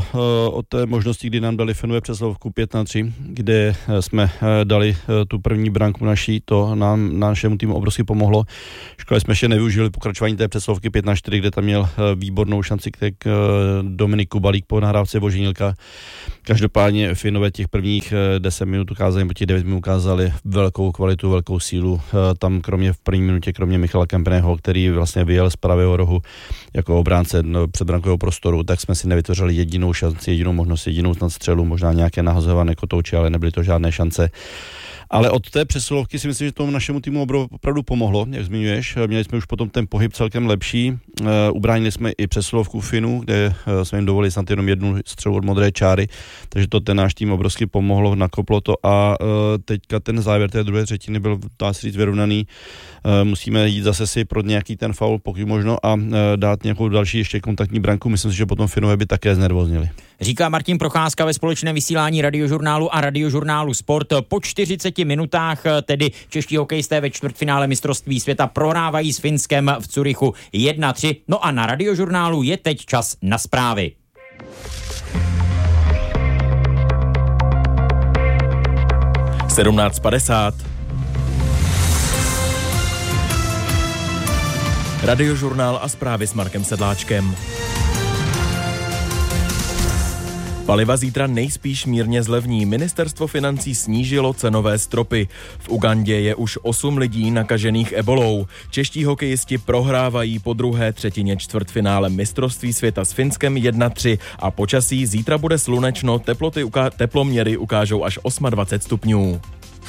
[SPEAKER 5] od té možnosti, kdy nám dali Finové přesilovku 5-3, kde jsme dali tu první branku naší, to nám našemu týmu obrovsky pomohlo. Škoda jsme ještě nevyužili pokračování té přesilovky 5-4, kde tam měl výbornou šanci k Dominik Kubalík po nahrávce Boženilka. Každopádně Finové těch prvních 10 minut ukázali, po těch 9 minut ukázali velkou kvalitu, velkou sílu. Tam v první minutě, kromě Michala Kempeného, který vlastně vyjel z pravého rohu jako obránce před brankového prostoru, tak jsme si nevytvořili jedinou šanci, jedinou možnost, jedinou snad střelu, možná nějaké nahazované Kotouče, ale nebyly to žádné šance. Ale od té přesilovky si myslím, že tomu našemu týmu opravdu pomohlo, jak zmiňuješ. Měli jsme už potom ten pohyb celkem lepší. Ubránili jsme i přesilovku Finů, kde jsme jim dovolili snad jenom jednu střelu od modré čáry, takže to ten náš tým obrovsky pomohlo, nakoplo to a teďka ten závěr té druhé třetiny byl, dá se říct, vyrovnaný. Musíme jít zase si pro nějaký ten faul, pokud možno, a dát nějakou další ještě kontaktní branku. Myslím si, že potom Finové by také znervoznili.
[SPEAKER 4] Říká Martin Procházka ve společném vysílání Radiožurnálu a Radiožurnálu Sport. Po 40 minutách tedy čeští hokejisté ve čtvrtfinále mistrovství světa prohrávají s Finskem v Curychu 1-3. No a na Radiožurnálu je teď čas na zprávy.
[SPEAKER 6] Radiožurnál a zprávy s Markem Sedláčkem. Paliva zítra nejspíš mírně zlevní. Ministerstvo financí snížilo cenové stropy. V Ugandě je už 8 lidí nakažených ebolou. Čeští hokejisti prohrávají po druhé třetině čtvrtfinále mistrovství světa s Finskem 1-3 a počasí zítra bude slunečno, teploměry ukážou až 28 stupňů.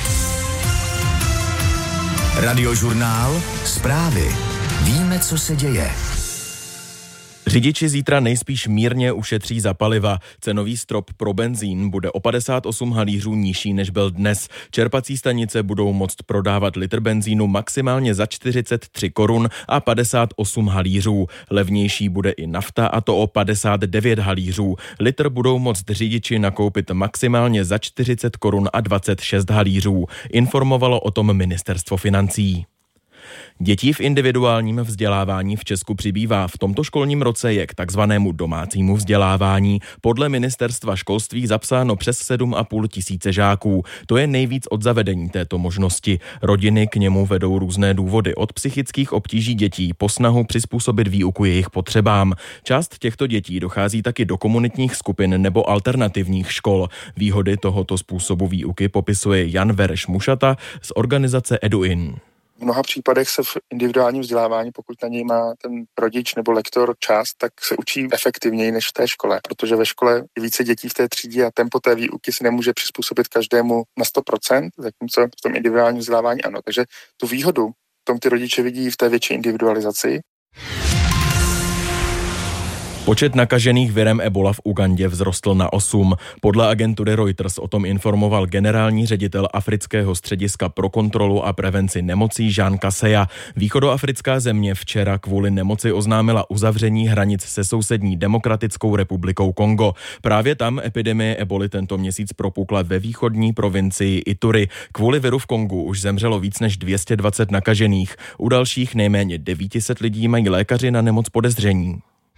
[SPEAKER 7] Radiožurnál, zprávy. Víme, co se děje.
[SPEAKER 6] Řidiči zítra nejspíš mírně ušetří za paliva. Cenový strop pro benzín bude o 58 halířů nižší, než byl dnes. Čerpací stanice budou moct prodávat litr benzínu maximálně za 43 korun a 58 halířů. Levnější bude i nafta, a to o 59 halířů. Litr budou moct řidiči nakoupit maximálně za 40 korun a 26 halířů. Informovalo o tom Ministerstvo financí. Dětí v individuálním vzdělávání v Česku přibývá. V tomto školním roce je k takzvanému domácímu vzdělávání podle Ministerstva školství zapsáno přes 7,5 tisíce žáků. To je nejvíc od zavedení této možnosti. Rodiny k němu vedou různé důvody, od psychických obtíží dětí po snahu přizpůsobit výuku jejich potřebám. Část těchto dětí dochází taky do komunitních skupin nebo alternativních škol. Výhody tohoto způsobu výuky popisuje Jan Vereš Mušata z organizace EduIn.
[SPEAKER 8] V mnoha případech se v individuálním vzdělávání, pokud na něj má ten rodič nebo lektor čas, tak se učí efektivněji než v té škole, protože ve škole je více dětí v té třídě a tempo té výuky si nemůže přizpůsobit každému na 100%, zatímco v tom individuálním vzdělávání ano. Takže tu výhodu v tom ty rodiče vidí v té větší individualizaci.
[SPEAKER 6] Počet nakažených virem Ebola v Ugandě vzrostl na 8. Podle agentury Reuters o tom informoval generální ředitel Afrického střediska pro kontrolu a prevenci nemocí Jean Kaseya. Východoafrická země včera kvůli nemoci oznámila uzavření hranic se sousední Demokratickou republikou Kongo. Právě tam epidemie Eboly tento měsíc propukla ve východní provincii Ituri. Kvůli viru v Kongu už zemřelo víc než 220 nakažených. U dalších nejméně 900 lidí mají lékaři na nemoc podezření.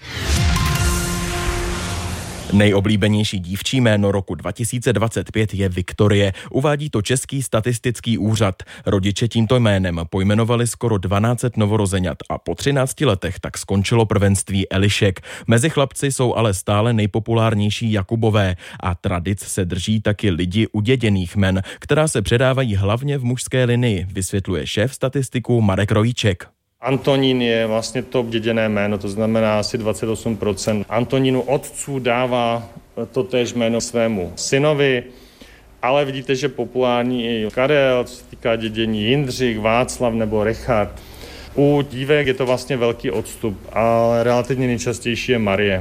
[SPEAKER 6] Nejoblíbenější dívčí jméno roku 2025 je Viktorie, uvádí to Český statistický úřad. Rodiče tímto jménem pojmenovali skoro 1200 novorozeňat a po 13 letech tak skončilo prvenství Elišek. Mezi chlapci jsou ale stále nejpopulárnější Jakubové a tradic se drží taky lidi uděděných jmen, která se předávají hlavně v mužské linii, vysvětluje šéf statistiků Marek Rojíček.
[SPEAKER 2] Antonín je vlastně top děděné jméno, to znamená asi 28%. Antonínu otců dává totéž jméno svému synovi, ale vidíte, že populární i Karel, co se týká dědění Jindřich, Václav nebo Richard. U dívek je to vlastně velký odstup, ale relativně nejčastější je Marie.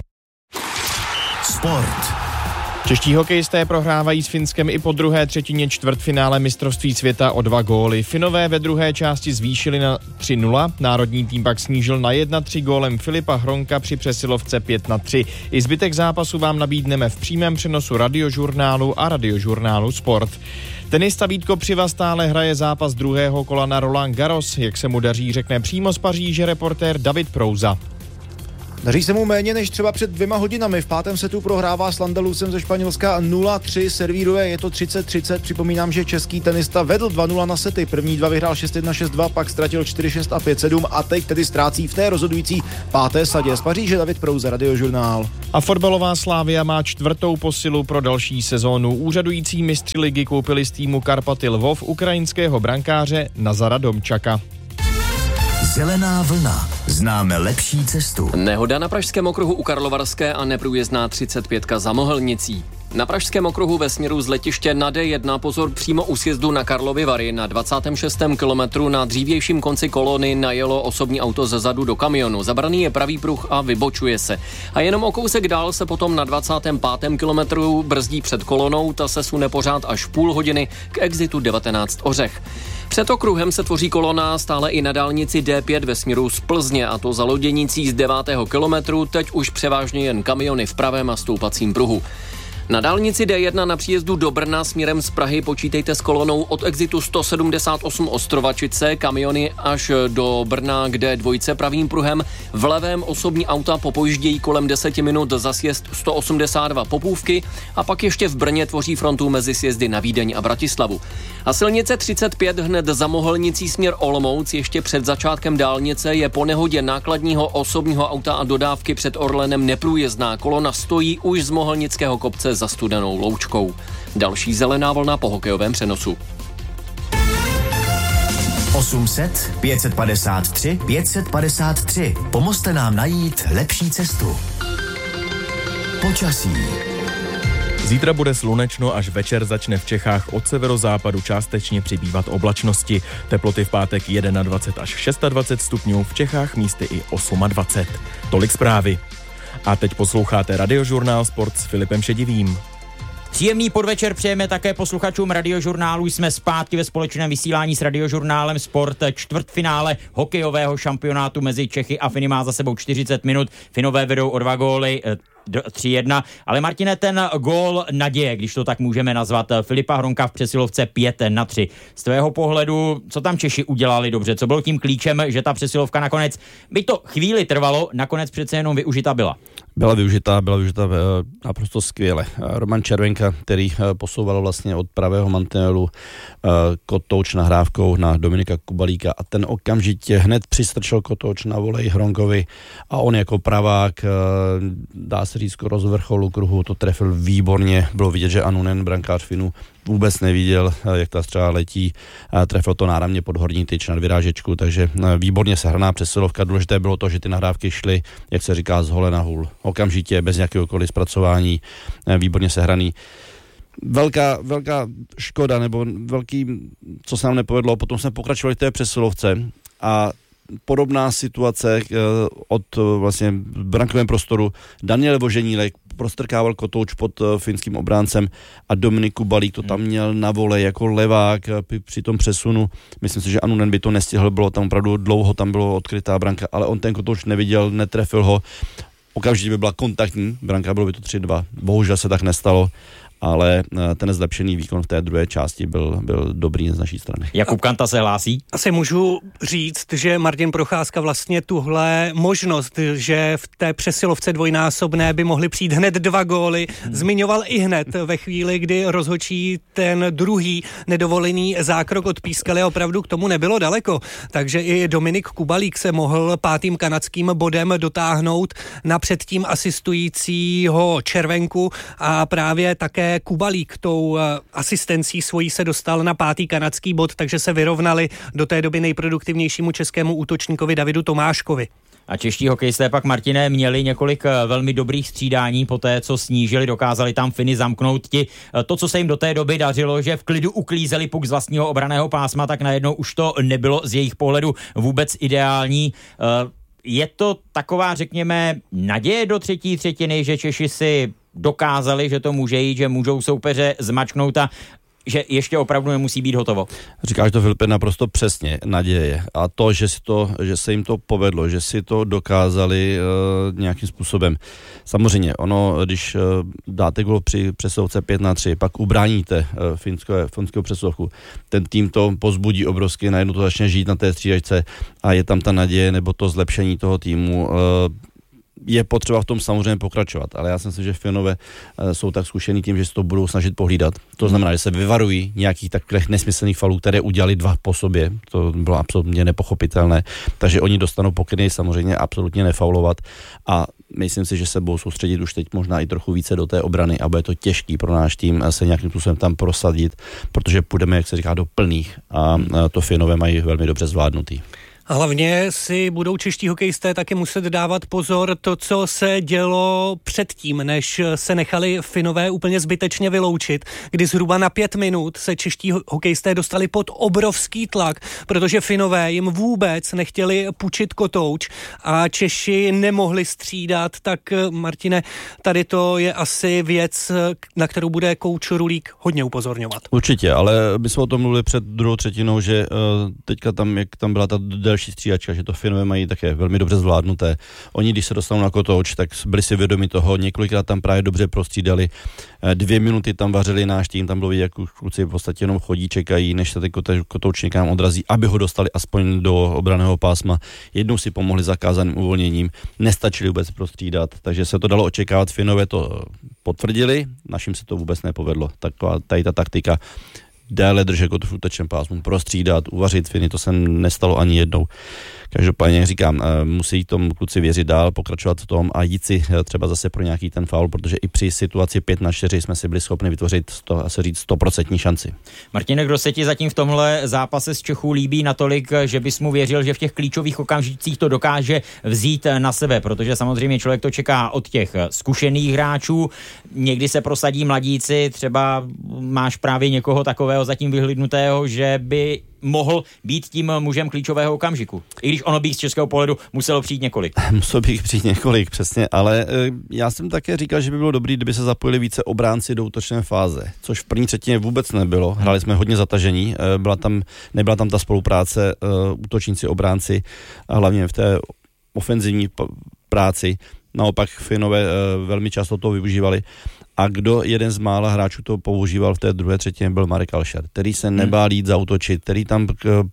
[SPEAKER 7] Sport.
[SPEAKER 9] Čeští hokejisté prohrávají s Finskem i po druhé třetině čtvrtfinále mistrovství světa o 2 góly. Finové ve druhé části zvýšili na 3-0, národní tým pak snížil na 1-3 gólem Filipa Hronka při přesilovce 5-3. I zbytek zápasu vám nabídneme v přímém přenosu Radiožurnálu a Radiožurnálu Sport. Tenista Vít Kopřiva stále hraje zápas druhého kola na Roland Garros. Jak se mu daří, řekne přímo z Paříže reportér David Prouza.
[SPEAKER 10] Daří se mu méně než třeba před 2 hodinami. V pátém setu prohrává s Landalusem ze Španělska 0-3, servíruje, je to 30-30. Připomínám, že český tenista vedl 2-0 na sety. První 2 vyhrál 6-1, 6-2, pak ztratil 4-6 a 5-7 a teď tedy ztrácí v té rozhodující páté sadě. Z Paříže David Prouza, Radiožurnál.
[SPEAKER 9] A fotbalová Slavia má 4. posilu pro další sezónu. Úřadující mistři ligy koupili z týmu Karpaty Lvov ukrajinského brankáře Nazara Domčaka.
[SPEAKER 7] Zelená vlna. Známe lepší cestu.
[SPEAKER 11] Nehoda na pražském okruhu u Karlovarské a neprůjezdná 35 za Mohelnicí. Na pražském okruhu ve směru z letiště na D1 pozor přímo u sjezdu na Karlovy Vary na 26. kilometru na dřívějším konci kolony najelo osobní auto zezadu do kamionu. Zabraný je pravý pruh a vybočuje se. A jenom o kousek dál se potom na 25. kilometru brzdí před kolonou, ta se sune pořád až půl hodiny k exitu 19 Ořech. Před okruhem se tvoří kolona stále i na dálnici D5 ve směru z Plzně, a to za loděnicí z 9. kilometru, teď už převážně jen kamiony v pravém a stoupacím pruhu. Na dálnici D1 na příjezdu do Brna směrem z Prahy počítejte s kolonou od exitu 178 Ostrovačice, kamiony až do Brna, kde dvojce pravým pruhem, v levém osobní auta popojíždějí kolem 10 minut za sjezd 182 Popůvky a pak ještě v Brně tvoří frontu mezi sjezdy na Vídeň a Bratislavu. A silnice 35 hned za Mohelnicí směr Olomouc ještě před začátkem dálnice je po nehodě nákladního osobního auta a dodávky před Orlenem neprůjezdná. Kolona stojí už z Mohelnického kopce za Studenou Loučkou. Další zelená vlna po hokejovém přenosu.
[SPEAKER 7] 800 553 553. Pomozte nám najít lepší cestu. Počasí.
[SPEAKER 6] Zítra bude slunečno, až večer začne v Čechách od severozápadu částečně přibývat oblačnosti. Teploty v pátek 21 až 26 stupňů, v Čechách místy i 28. Tolik zprávy. A teď posloucháte Radiožurnál Sport s Filipem Šedivým.
[SPEAKER 4] Příjemný podvečer přejeme také posluchačům Radiožurnálu. Jsme zpátky ve společném vysílání s Radiožurnálem Sport. Čtvrtfinále hokejového šampionátu mezi Čechy a Finy má za sebou 40 minut. Finové vedou o 2 góly, 3-1. Ale Martine, ten gól naděje, když to tak můžeme nazvat, Filipa Hronka v přesilovce 5-3. Z tvého pohledu, co tam Češi udělali dobře? Co bylo tím klíčem, že ta přesilovka nakonec, by to chvíli trvalo, nakonec přece jenom využita byla?
[SPEAKER 5] Byla využita naprosto skvěle. Roman Červenka, který posouval vlastně od pravého mantinelu kotouč nahrávkou na Dominika Kubalíka a ten okamžitě hned přistrčil kotouč na volej Hronkovi a on jako pravák, dá se říct, skoro z vrcholu kruhu to trefil výborně. Bylo vidět, že Anunen, brankář Finů, vůbec neviděl, jak ta střela letí. Trefil to náramně pod horní tyč nad vyrážečku, takže výborně sehraná přesilovka. Důležité bylo to, že ty nahrávky šly, jak se říká, z hole na hůl. Okamžitě, bez jakéhokoliv zpracování, výborně sehraný. Velká škoda, nebo velký, co se nám nepovedlo, potom jsme pokračovali v té přesilovce a podobná situace od vlastně brankovém prostoru. Daniel Voženílek prostrkával kotouč pod finským obráncem a Dominik Kubalík to tam měl na vole jako levák při tom přesunu. Myslím si, že Anunen by to nestihl, bylo tam opravdu dlouho, tam bylo odkrytá branka, ale on ten kotouč neviděl, netrefil ho. Okamžitě by byla kontaktní branka, bylo by to 3-2. Bohužel se tak nestalo, ale ten zlepšený výkon v té druhé části byl dobrý z naší strany.
[SPEAKER 4] Jakub Kanta se hlásí?
[SPEAKER 12] Asi můžu říct, že Martin Procházka vlastně tuhle možnost, že v té přesilovce dvojnásobné by mohly přijít hned 2 góly, zmiňoval i hned ve chvíli, kdy rozhodčí ten druhý nedovolený zákrok odpískali a opravdu k tomu nebylo daleko. Takže i Dominik Kubalík se mohl 5. kanadským bodem dotáhnout na předtím asistujícího Červenku a právě také Kubalík tou asistencí svojí se dostal na 5. kanadský bod, takže se vyrovnali do té doby nejproduktivnějšímu českému útočníkovi Davidu Tomáškovi.
[SPEAKER 4] A čeští hokejisté pak, Martine, měli několik velmi dobrých střídání po té, co snížili, dokázali tam Finy zamknout ti. To, co se jim do té doby dařilo, že v klidu uklízeli puk z vlastního obranného pásma, tak najednou už to nebylo z jejich pohledu vůbec ideální. Je to taková, řekněme, naděje do třetí třetiny, že Češi si dokázali, že to může jít, že můžou soupeře zmačknout a že ještě opravdu nemusí být hotovo.
[SPEAKER 5] Říkáš to, Filipe, naprosto přesně, naděje. A to, že se jim to povedlo, že si to dokázali nějakým způsobem. Samozřejmě, ono, když dáte gól při přesilovce 5-3, pak ubráníte finskou přesilovku, ten tým to pozbudí obrovsky, najednou to začne žít na té střídačce a je tam ta naděje nebo to zlepšení toho týmu. Je potřeba v tom samozřejmě pokračovat, ale já si myslím, že Finové jsou tak zkušení tím, že se to budou snažit pohlídat. To znamená, že se vyvarují nějakých takových nesmyslných falů, které udělali 2 po sobě. To bylo absolutně nepochopitelné. Takže oni dostanou pokyny samozřejmě absolutně nefaulovat a myslím si, že se budou soustředit už teď možná i trochu více do té obrany a bude to těžký pro náš tým se nějakým způsobem tam prosadit, protože půjdeme, jak se říká, do plných a to Finové mají velmi dobře zvládnutý.
[SPEAKER 12] A hlavně si budou čeští hokejisté taky muset dávat pozor to, co se dělo předtím, než se nechali Finové úplně zbytečně vyloučit, kdy zhruba na 5 minut se čeští hokejisté dostali pod obrovský tlak, protože Finové jim vůbec nechtěli půjčit kotouč a Češi nemohli střídat, tak Martine, tady to je asi věc, na kterou bude kouč Rulík hodně upozorňovat.
[SPEAKER 5] Určitě, ale my jsme o tom mluvili před druhou třetinou, že teďka tam, jak tam byla ta další střídačka, že to Finové mají také velmi dobře zvládnuté. Oni, když se dostanou na kotouč, tak byli si vědomi toho, několikrát tam právě dobře prostřídali. 2 minuty tam vařili náš tým, tam bylo vidět, jak kluci v podstatě jenom chodí, čekají, než se ten kotouč někam odrazí, aby ho dostali aspoň do obranného pásma. Jednou si pomohli zakázaným uvolněním, nestačili vůbec prostřídat, takže se to dalo očekávat. Finové to potvrdili, našim se to vůbec nepovedlo. Taková tady ta taktika déle držet kotouč v útočném pásmu, prostřídat, uvařit Finy, to se nestalo ani jednou. Každopádně, jak říkám, musí tomu kluci věřit dál, pokračovat v tom a jít si třeba zase pro nějaký ten faul, protože i při situaci 5-4 jsme si byli schopni vytvořit 100% šanci.
[SPEAKER 4] Martine, kdo se ti zatím v tomhle zápase s Čechů líbí natolik, že bys mu věřil, že v těch klíčových okamžicích to dokáže vzít na sebe, protože samozřejmě člověk to čeká od těch zkušených hráčů, někdy se prosadí mladíci, třeba máš právě někoho takového zatím vyhlídnutého, že by mohl být tím mužem klíčového okamžiku. I když ono by z českého pohledu muselo přijít několik.
[SPEAKER 5] Muselo by přijít několik, přesně, ale já jsem také říkal, že by bylo dobré, kdyby se zapojili více obránci do útočné fáze, což v první třetině vůbec nebylo. Hráli jsme hodně zatažení, nebyla tam ta spolupráce útočníci, obránci a hlavně v té ofenzivní práci. Naopak Finové velmi často to využívali. A jeden z mála hráčů to používal v té druhé třetině byl Marek Alšer, který se nebál jít zaútočit, který tam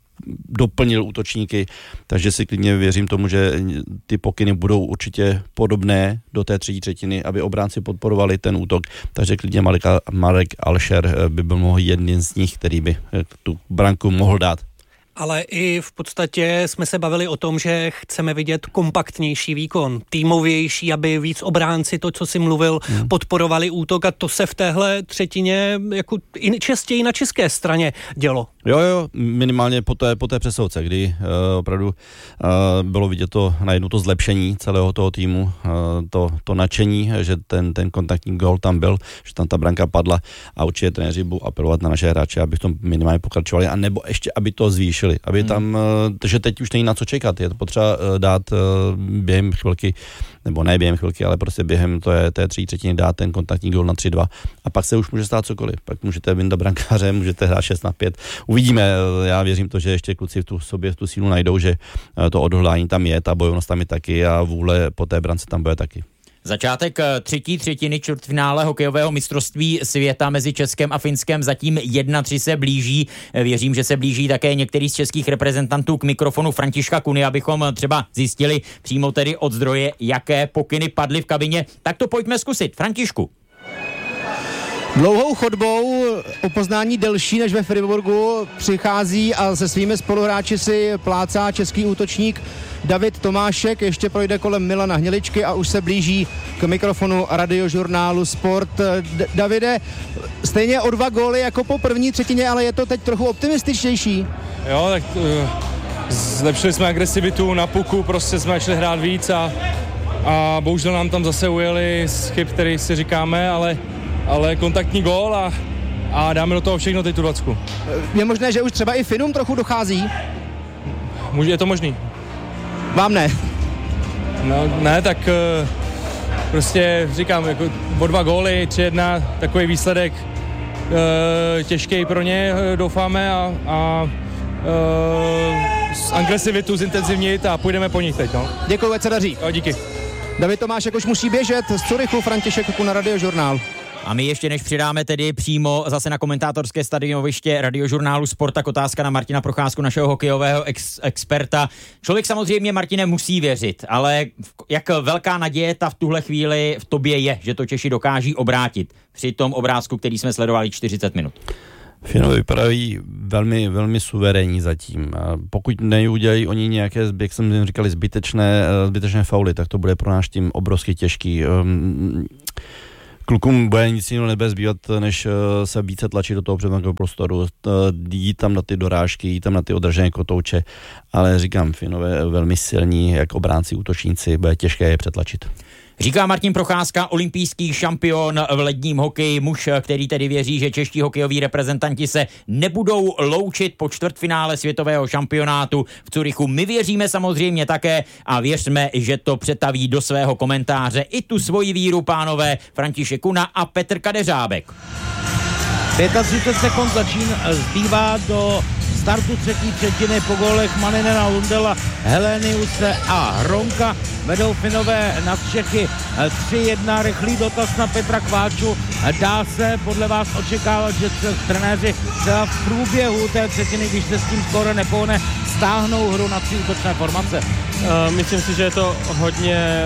[SPEAKER 5] doplnil útočníky, takže si klidně věřím tomu, že ty pokyny budou určitě podobné do té třetí třetiny, aby obránci podporovali ten útok, takže klidně Marek Alšer by byl mohl jedním z nich, který by tu branku mohl dát.
[SPEAKER 12] Ale i v podstatě jsme se bavili o tom, že chceme vidět kompaktnější výkon, týmovější, aby víc obránci, to, co si mluvil, podporovali útok a to se v téhle třetině jako i častěji na české straně dělo.
[SPEAKER 5] Jo, minimálně po té přesilovce, kdy opravdu bylo vidět to najednou to zlepšení celého toho týmu, to nadšení, že ten kontaktní gól tam byl, že tam ta branka padla a určitě trenéři budou apelovat na naše hráče, aby v tom minimálně pokračovali, a nebo ještě, aby to zvýšili, zkusili, aby tam, že teď už není na co čekat, je to potřeba dát během chvilky, nebo ne během chvilky, ale prostě během té 3/3 dát ten kontaktní gól na 3-2 a pak se už může stát cokoliv, pak můžete vyndat brankáře, můžete hrát 6-5, uvidíme, já věřím to, že ještě kluci v tu sílu najdou, že to odhodlání tam je, ta bojovnost tam je taky a vůle po té brance tam bude taky.
[SPEAKER 4] Začátek třetí třetiny čtvrtfinále hokejového mistrovství světa mezi Českem a Finskem zatím 1-3 se blíží. Věřím, že se blíží také některý z českých reprezentantů k mikrofonu Františka Kuny, abychom třeba zjistili přímo tedy od zdroje, jaké pokyny padly v kabině. Tak to pojďme zkusit. Františku.
[SPEAKER 1] Dlouhou chodbou, o poznání delší než ve Friburgu, přichází a se svými spoluhráči si plácá český útočník David Tomášek, ještě projde kolem Milana Hniličky a už se blíží k mikrofonu radiožurnálu Sport. Davide, stejně o 2 góly jako po první třetině, ale je to teď trochu optimističtější.
[SPEAKER 13] Jo, tak zlepšili jsme agresivitu na puku, prostě jsme začali hrát víc a bohužel nám tam zase ujeli z chyb, který si říkáme, ale kontaktní gól a dáme do toho všechno teď tu 20.
[SPEAKER 1] Je možné, že už třeba i Finům trochu dochází?
[SPEAKER 13] Je to možný.
[SPEAKER 1] Vám ne?
[SPEAKER 13] No, ne, tak prostě říkám, jako o 2 góly, 3-1, takový výsledek těžký pro ně, doufáme a agresivitu zintenzivnit a půjdeme po nich teď. No.
[SPEAKER 1] Děkuji, ať se daří.
[SPEAKER 13] Jo, díky.
[SPEAKER 1] David Tomášek už musí běžet z Curychu, František Kuna, Radiožurnál.
[SPEAKER 4] A my ještě než přidáme tedy přímo zase na komentátorské stadionoviště Radiožurnálu Sport, tak otázka na Martina Procházku, našeho hokejového experta. Člověk samozřejmě, Martine, musí věřit, ale jak velká naděje ta v tuhle chvíli v tobě je, že to Češi dokáží obrátit při tom obrázku, který jsme sledovali 40 minut?
[SPEAKER 5] Finové vypadají velmi, velmi suverénní zatím. Pokud neudělají oni nějaké, jak jsem říkali, zbytečné fauly, tak to bude pro náš tým obrovsky těžký. Klukům bude nic jiného nebezbývat, než se více tlačit do toho předního prostoru, jít tam na ty dorážky, jít tam na ty odražené kotouče, ale říkám, Finové velmi silní, jak obránci, útočníci, bude těžké je přetlačit.
[SPEAKER 4] Říká Martin Procházka, olympijský šampion v ledním hokeji, muž, který tedy věří, že čeští hokejoví reprezentanti se nebudou loučit po čtvrtfinále světového šampionátu v Curychu. My věříme samozřejmě také a věřme, že to přetaví do svého komentáře i tu svoji víru pánové František Kuna a Petr Kadeřábek.
[SPEAKER 3] 35 sekund zbývá do startu třetí třetiny po gólech Maninena, Lundela, Heleniuse a Hronka. Vedou Finové nad Čechy 3-1. Rychlý dotaz na Petra Kváču. Dá se podle vás očekávat, že trenéři třeba v průběhu té třetiny, když se s tím skoro nepohne, stáhnou hru na 3 útočné formace?
[SPEAKER 2] Myslím si, že je to hodně...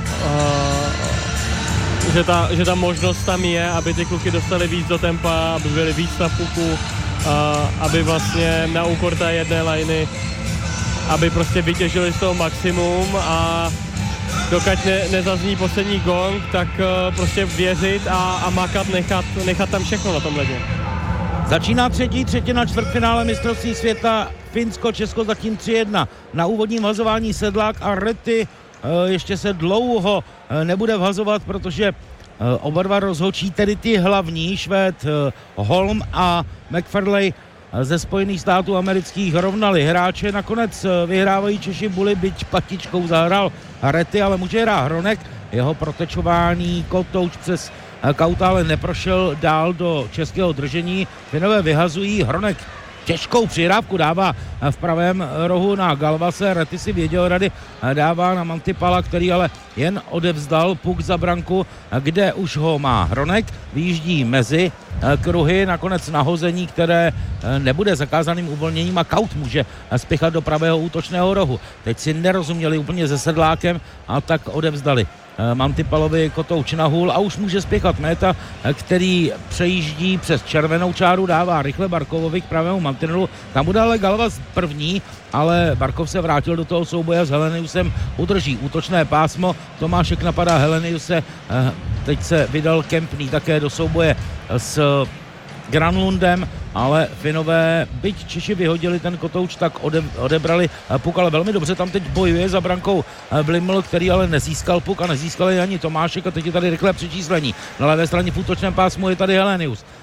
[SPEAKER 2] Že ta možnost tam je, aby ty kluky dostali víc do tempa, aby byli víc na puku, aby vlastně na úkor té jedné lajny, aby prostě vytěžili z toho maximum a dokud nezazní poslední gong, tak prostě věřit a makat, nechat tam všechno na tom ledě.
[SPEAKER 3] Začíná třetí třetina čtvrtfinále mistrovství světa. Finsko, Česko zatím 3-1. Na úvodním vhazování Sedlák a Rety ještě se dlouho nebude vhazovat, protože oba dva rozhodčí, tedy ty hlavní, Švéd Holm a McFarley ze Spojených států amerických, rovnali hráče. Nakonec vyhrávají Češi, Bully, byť patičkou zahrál Rety, ale může hrát Hronek. Jeho protečování kotouč přes kauta ale neprošel dál do českého držení. Finové vyhazují, Hronek těžkou přihrávku dává v pravém rohu na Galvase, Rety si věděl rady, dává na Mantipala, který ale jen odevzdal puk za branku, kde už ho má Hronek, vyjíždí mezi kruhy, nakonec nahození, které nebude zakázaným uvolněním a Kaut může spěchat do pravého útočného rohu. Teď si nerozuměli úplně se Sedlákem a tak odevzdali Mantipalovi kotouč na hůl a už může spěchat Méta, který přejíždí přes červenou čáru, dává rychle Barkovovi k pravému mantinelu, tam bude ale Galvas první, ale Barkov se vrátil do toho souboje s Heleniusem, udrží útočné pásmo, Tomášek napadá Heleniuse, teď se vydal Kempný také do souboje s Granlundem, ale Finové, byť Češi vyhodili ten kotouč, tak odebrali puk, ale velmi dobře tam teď bojuje za brankou Bliml, který ale nezískal puk a nezískal ani Tomášek a teď je tady rychlé přečíslení. Na levé straně v útočném pásmu je tady Helenius.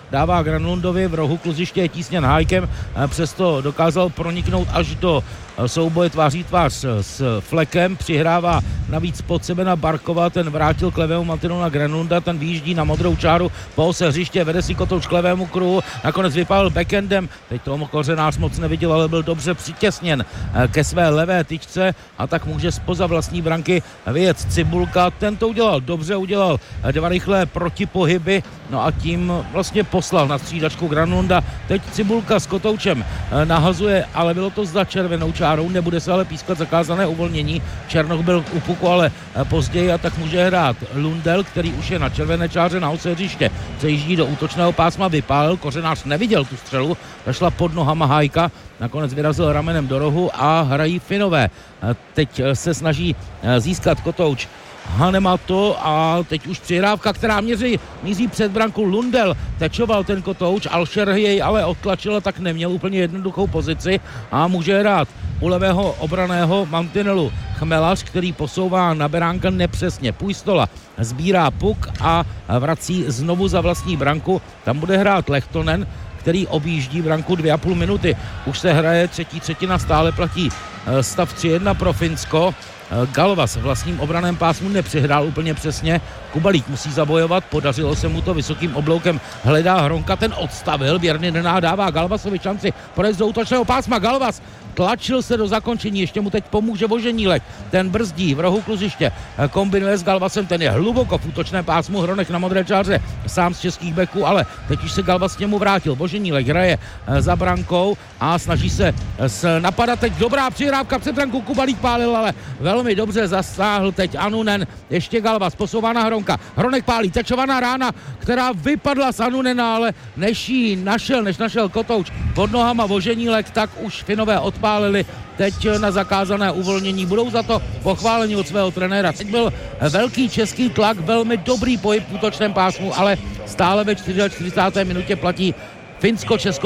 [SPEAKER 3] dává Granlundovi, v rohu kluziště je tísněn Hájkem, přesto dokázal proniknout až do souboje tváří tvář s Fleckem, přihrává navíc pod sebe na Barkova, ten vrátil k levému mantinelu na Granlunda, ten vyjíždí na modrou čáru po ose hřiště, vede si Kotouč k levému kruhu, nakonec vypálil backendem, teď toho Kořenář moc neviděl, ale byl dobře přitěsněn ke své levé tyčce a tak může zpoza vlastní branky vyjet Cibulka, ten to udělal dobře, udělal 2 rychlé protipohyby, no a tím vlastně poslal na střídačku Granlunda, teď Cibulka s Kotoučem nahazuje, ale bylo to za červenou čárou, nebude se ale pískat zakázané uvolnění, Černoch byl u puku, ale později a tak může hrát Lundell, který už je na červené čáře na ose hřiště, přejíždí do útočného pásma, vypálil, Kořenář neviděl tu střelu, zašla pod nohama Hájka, nakonec vyrazil ramenem do rohu a hrají Finové. Teď se snaží získat Kotouč Hanemato a teď už přihrávka, která míří před branku. Lundell tečoval ten Kotouč, Alšer jej ale odtlačil, tak neměl úplně jednoduchou pozici a může hrát u levého obraného mantinelu Chmelař, který posouvá na beránka nepřesně. Pujstola sbírá puk a vrací znovu za vlastní branku. Tam bude hrát Lehtonen, který objíždí branku 2,5 minuty. Už se hraje třetí třetina, stále platí stav 3-1 pro Finsko. Galvas v vlastním obraném pásmu nepřihrál úplně přesně. Kubalík musí zabojovat, podařilo se mu to, vysokým obloukem hledá Hronka, ten odstavil, věrně nenádává Galvasovi šanci projezd do útočného pásma. Galvas tlačil se do zakončení, ještě mu teď pomůže Voženílek, ten brzdí v rohu kluziště, kombinuje s Galvasem, ten je hluboko v útočném pásmu, Hronek na modré čáře, sám z českých beků, ale teď už se Galvas k němu vrátil. Voženílek hraje za brankou a snaží se napadat, teď dobrá přihrávka před brankou, Kubalík pálil, ale velmi dobře zasáhl teď Anunen, ještě Galvas, posouvá na Hronka, Hronek pálí, tečovaná rána, která vypadla z Anunena, ale než našel Kotouč pod nohama Voženílek, tak už Finové odpálili teď na zakázané uvolnění. Budou za to pochváleni od svého trenéra. Teď byl velký český tlak, velmi dobrý pohyb v útočném pásmu, ale stále ve 44. minutě platí Finsko-Česko